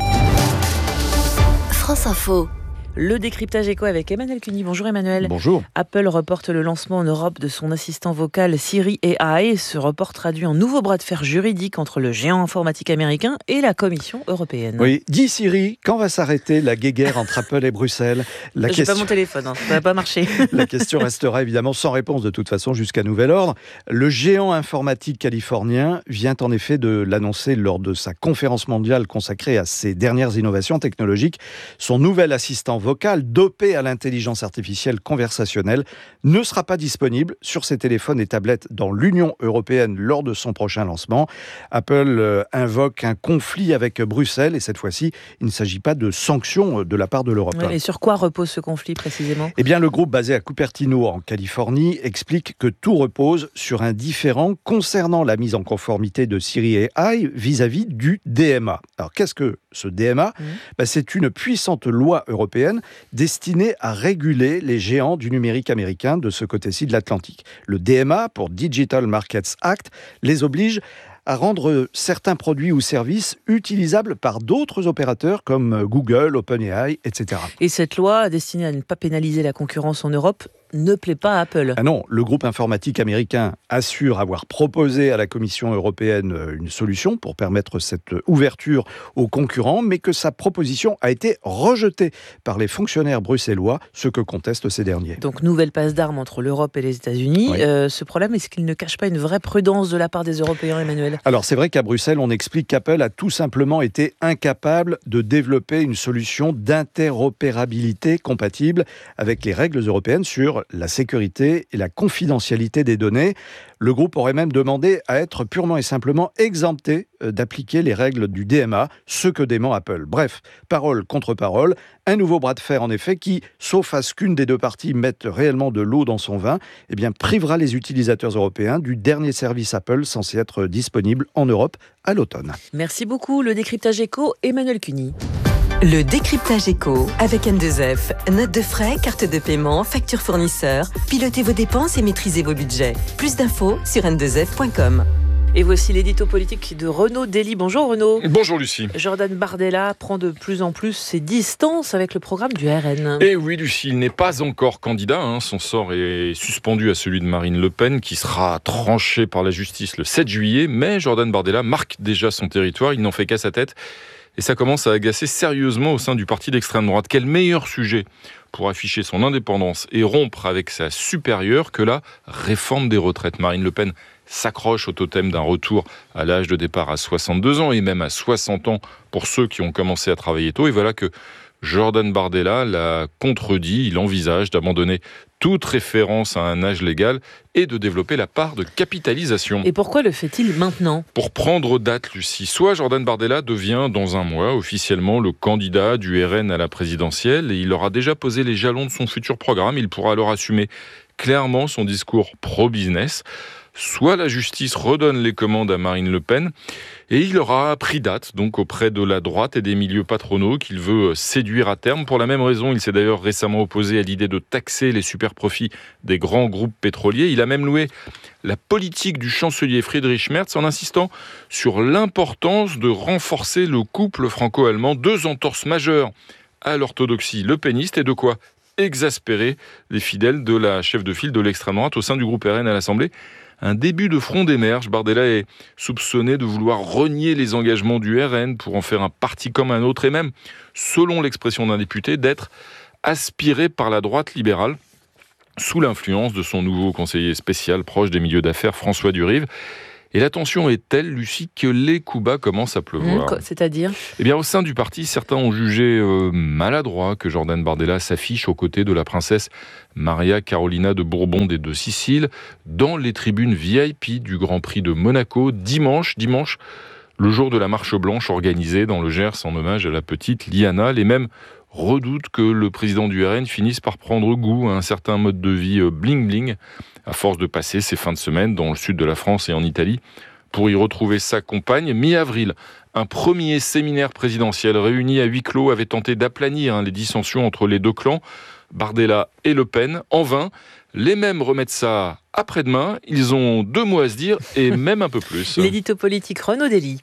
France Info. Le décryptage éco avec Emmanuel Cuny. Bonjour Emmanuel. Bonjour. Apple reporte le lancement en Europe de son assistant vocal Siri A I. Ce report traduit un nouveau bras de fer juridique entre le géant informatique américain et la Commission européenne. Oui, dis Siri, quand va s'arrêter la guéguerre entre Apple et Bruxelles? Je n'ai question... pas mon téléphone, hein, ça ne va pas marcher. La question restera évidemment sans réponse de toute façon jusqu'à nouvel ordre. Le géant informatique californien vient en effet de l'annoncer lors de sa conférence mondiale consacrée à ses dernières innovations technologiques. Son nouvel assistant vocal dopé à l'intelligence artificielle conversationnelle ne sera pas disponible sur ses téléphones et tablettes dans l'Union européenne lors de son prochain lancement. Apple euh, invoque un conflit avec Bruxelles et cette fois-ci, il ne s'agit pas de sanctions de la part de l'Europe. Ouais, et sur quoi repose ce conflit précisément ? Eh bien, le groupe basé à Cupertino en Californie explique que tout repose sur un différend concernant la mise en conformité de Siri A I vis-à-vis du D M A. Alors, qu'est-ce que ce D M A ? mmh. ben, C'est une puissante loi européenne destinée à réguler les géants du numérique américain de ce côté-ci de l'Atlantique. Le D M A, pour Digital Markets Act, les oblige à rendre certains produits ou services utilisables par d'autres opérateurs comme Google, OpenAI, et cetera. Et cette loi, destinée à ne pas pénaliser la concurrence en Europe, ne plaît pas à Apple. Ah non, le groupe informatique américain assure avoir proposé à la Commission européenne une solution pour permettre cette ouverture aux concurrents, mais que sa proposition a été rejetée par les fonctionnaires bruxellois, ce que contestent ces derniers. Donc, nouvelle passe d'armes entre l'Europe et les États-Unis. Oui. Euh, ce problème, est-ce qu'il ne cache pas une vraie prudence de la part des Européens, Emmanuel ? Alors, c'est vrai qu'à Bruxelles, on explique qu'Apple a tout simplement été incapable de développer une solution d'interopérabilité compatible avec les règles européennes sur la sécurité et la confidentialité des données. Le groupe aurait même demandé à être purement et simplement exempté d'appliquer les règles du D M A, ce que dément Apple. Bref, parole contre parole, un nouveau bras de fer en effet qui, sauf à ce qu'une des deux parties mette réellement de l'eau dans son vin, eh bien, privera les utilisateurs européens du dernier service Apple censé être disponible en Europe à l'automne. Merci beaucoup. Le décryptage éco, Emmanuel Cuny. Le décryptage éco avec N deux F. Notes de frais, carte de paiement, facture fournisseur. Pilotez vos dépenses et maîtrisez vos budgets. Plus d'infos sur n deux f point com. Et voici l'édito politique de Renaud Dely. Bonjour Renaud. Bonjour Lucie. Jordan Bardella prend de plus en plus ses distances avec le programme du R N. Et oui Lucie, il n'est pas encore candidat. Hein. Son sort est suspendu à celui de Marine Le Pen, qui sera tranché par la justice le sept juillet. Mais Jordan Bardella marque déjà son territoire, il n'en fait qu'à sa tête. Et ça commence à agacer sérieusement au sein du parti d'extrême droite. Quel meilleur sujet pour afficher son indépendance et rompre avec sa supérieure que la réforme des retraites. Marine Le Pen s'accroche au totem d'un retour à l'âge de départ à soixante-deux ans et même à soixante ans pour ceux qui ont commencé à travailler tôt. Et voilà que Jordan Bardella l'a contredit. Il envisage d'abandonner toute référence à un âge légal et de développer la part de capitalisation. Et pourquoi le fait-il maintenant ? Pour prendre date, Lucie. Soit Jordan Bardella devient dans un mois officiellement le candidat du R N à la présidentielle et il aura déjà posé les jalons de son futur programme. Il pourra alors assumer clairement son discours pro-business. Soit la justice redonne les commandes à Marine Le Pen et il aura pris date donc auprès de la droite et des milieux patronaux qu'il veut séduire à terme. Pour la même raison, il s'est d'ailleurs récemment opposé à l'idée de taxer les super-profits des grands groupes pétroliers. Il a même loué la politique du chancelier Friedrich Merz en insistant sur l'importance de renforcer le couple franco-allemand. Deux entorses majeures à l'orthodoxie lepéniste et de quoi exaspérer les fidèles de la chef de file de l'extrême droite au sein du groupe R N à l'Assemblée. Un début de front émerge. Bardella est soupçonné de vouloir renier les engagements du R N pour en faire un parti comme un autre et même, selon l'expression d'un député, d'être aspiré par la droite libérale sous l'influence de son nouveau conseiller spécial proche des milieux d'affaires, François Durive. Et la tension est telle, Lucie, que les coups bas commencent à pleuvoir. Mmh, c'est-à-dire ? Eh bien, au sein du parti, certains ont jugé euh, maladroit que Jordan Bardella s'affiche aux côtés de la princesse Maria Carolina de Bourbon des Deux Siciles dans les tribunes V I P du Grand Prix de Monaco dimanche, dimanche, le jour de la marche blanche organisée dans le Gers en hommage à la petite Liana. Les mêmes redoutent que le président du R N finisse par prendre goût à un certain mode de vie bling-bling, à force de passer ses fins de semaine dans le sud de la France et en Italie, pour y retrouver sa compagne. Mi-avril, un premier séminaire présidentiel réuni à huis clos avait tenté d'aplanir hein, les dissensions entre les deux clans, Bardella et Le Pen. En vain, les mêmes remettent ça après-demain. Ils ont deux mots à se dire et même un peu plus. L'édito politique Renaud Dely.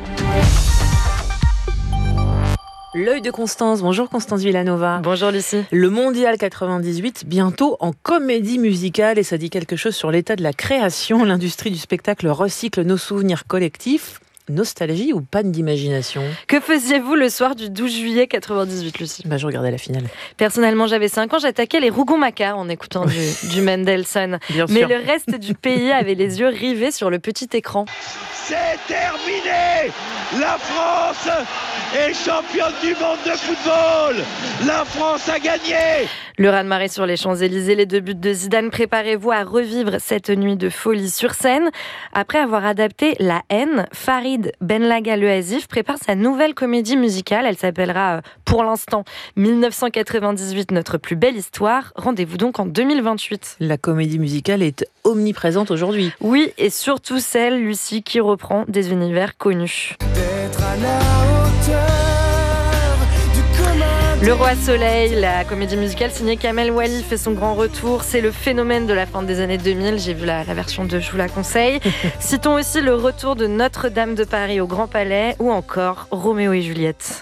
L'œil de Constance. Bonjour Constance Villanova. Bonjour Lucie. Le Mondial quatre-vingt-dix-huit, bientôt en comédie musicale, et ça dit quelque chose sur l'état de la création. L'industrie du spectacle recycle nos souvenirs collectifs. Nostalgie ou panne d'imagination ? Que faisiez-vous le soir du douze juillet quatre-vingt-dix-huit, Lucie ? Bah, je regardais la finale. Personnellement, j'avais cinq ans, j'attaquais les Rougon-Macquart en écoutant du, du Mendelssohn. Bien Mais sûr. Le reste du pays avait les yeux rivés sur le petit écran. C'est terminé ! La France est championne du monde de football ! La France a gagné ! Le raz-de-marée sur les Champs-Élysées, les deux buts de Zidane. Préparez-vous à revivre cette nuit de folie sur scène. Après avoir adapté La Haine, Farid Benlaga Le Hasif prépare sa nouvelle comédie musicale. Elle s'appellera, pour l'instant, dix-neuf cent quatre-vingt-dix-huit, notre plus belle histoire. Rendez-vous donc en deux mille vingt-huit. La comédie musicale est omniprésente aujourd'hui. Oui, et surtout celle, Lucie, qui reprend des univers connus. D'être à la hauteur. Le Roi Soleil, la comédie musicale signée Kamel Wally fait son grand retour. C'est le phénomène de la fin des années deux mille. J'ai vu la, la version deux, je vous la conseille. Citons aussi le retour de Notre-Dame de Paris au Grand Palais ou encore Roméo et Juliette.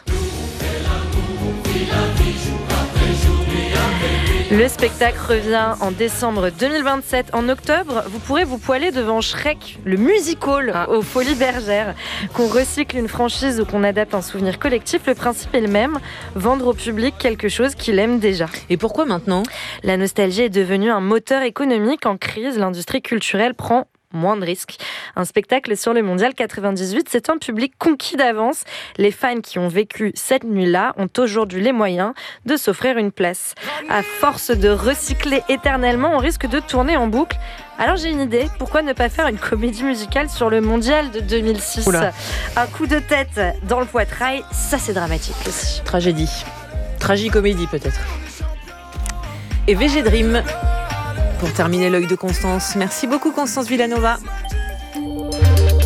Le spectacle revient en décembre deux mille vingt-sept. En octobre, vous pourrez vous poiler devant Shrek, le musical ah. aux Folies Bergères. Qu'on recycle une franchise ou qu'on adapte un souvenir collectif, le principe est le même, vendre au public quelque chose qu'il aime déjà. Et pourquoi maintenant ? La nostalgie est devenue un moteur économique en crise. L'industrie culturelle prend moins de risques. Un spectacle sur le Mondial quatre-vingt-dix-huit, c'est un public conquis d'avance. Les fans qui ont vécu cette nuit-là ont aujourd'hui les moyens de s'offrir une place. À force de recycler éternellement, on risque de tourner en boucle. Alors j'ai une idée, pourquoi ne pas faire une comédie musicale sur le Mondial de deux mille six ? Oula. Un coup de tête dans le poitrail, ça c'est dramatique aussi. Tragédie. Tragicomédie peut-être. Et V G Dream. Pour terminer l'œil de Constance. Merci beaucoup Constance Villanova.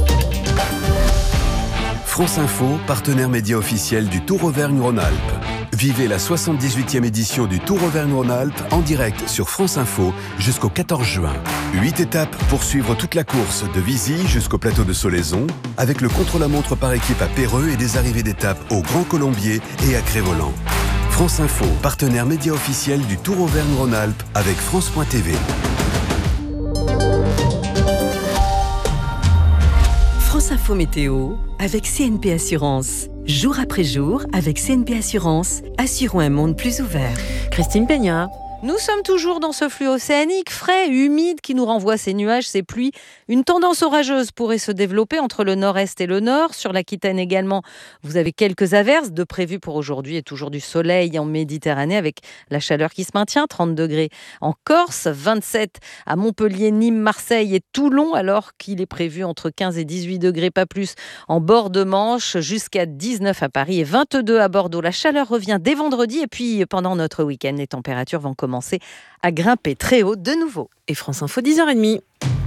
France Info, partenaire média officiel du Tour Auvergne-Rhône-Alpes. Vivez la soixante-dix-huitième édition du Tour Auvergne-Rhône-Alpes en direct sur France Info jusqu'au quatorze juin. Huit étapes pour suivre toute la course de Vizy jusqu'au plateau de Solaison, avec le contre-la-montre par équipe à Péreux et des arrivées d'étapes au Grand Colombier et à Crévolant. France Info, partenaire média officiel du Tour Auvergne-Rhône-Alpes avec France point T V. France Info Météo avec C N P Assurance. Jour après jour, avec C N P Assurance, assurons un monde plus ouvert. Christine Peña. Nous sommes toujours dans ce flux océanique frais, humide, qui nous renvoie ces nuages, ces pluies. Une tendance orageuse pourrait se développer entre le nord-est et le nord. Sur l'Aquitaine également, vous avez quelques averses de prévues pour aujourd'hui et toujours du soleil en Méditerranée avec la chaleur qui se maintient, trente degrés en Corse, vingt-sept à Montpellier, Nîmes, Marseille et Toulon, alors qu'il est prévu entre quinze et dix-huit degrés, pas plus, en bord de Manche, jusqu'à dix-neuf à Paris et vingt-deux à Bordeaux. La chaleur revient dès vendredi et puis pendant notre week-end, les températures vont commencer à grimper très haut de nouveau. Et France Info, dix heures trente.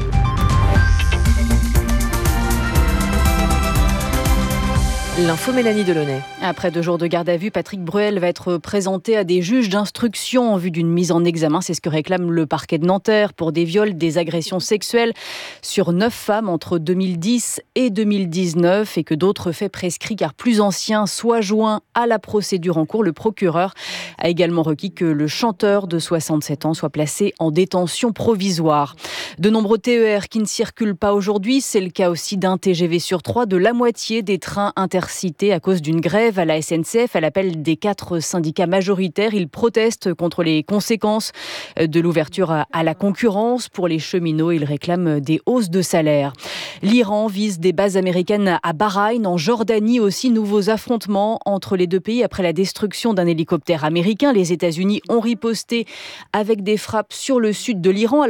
L'info Mélanie Delaunay. Après deux jours de garde à vue, Patrick Bruel va être présenté à des juges d'instruction en vue d'une mise en examen. C'est ce que réclame le parquet de Nanterre pour des viols, des agressions sexuelles sur neuf femmes entre deux mille dix et deux mille dix-neuf et que d'autres faits prescrits car plus anciens soient joints à la procédure en cours. Le procureur a également requis que le chanteur de soixante-sept ans soit placé en détention provisoire. De nombreux T E R qui ne circulent pas aujourd'hui, c'est le cas aussi d'un T G V sur trois, de la moitié des trains intercités à cause d'une grève à la S N C F à l'appel des quatre syndicats majoritaires. Ils protestent contre les conséquences de l'ouverture à la concurrence. Pour les cheminots, ils réclament des hausses de salaire. L'Iran vise des bases américaines à Bahreïn, en Jordanie aussi. Nouveaux affrontements entre les deux pays après la destruction d'un hélicoptère américain. Les États-Unis ont riposté avec des frappes sur le sud de l'Iran.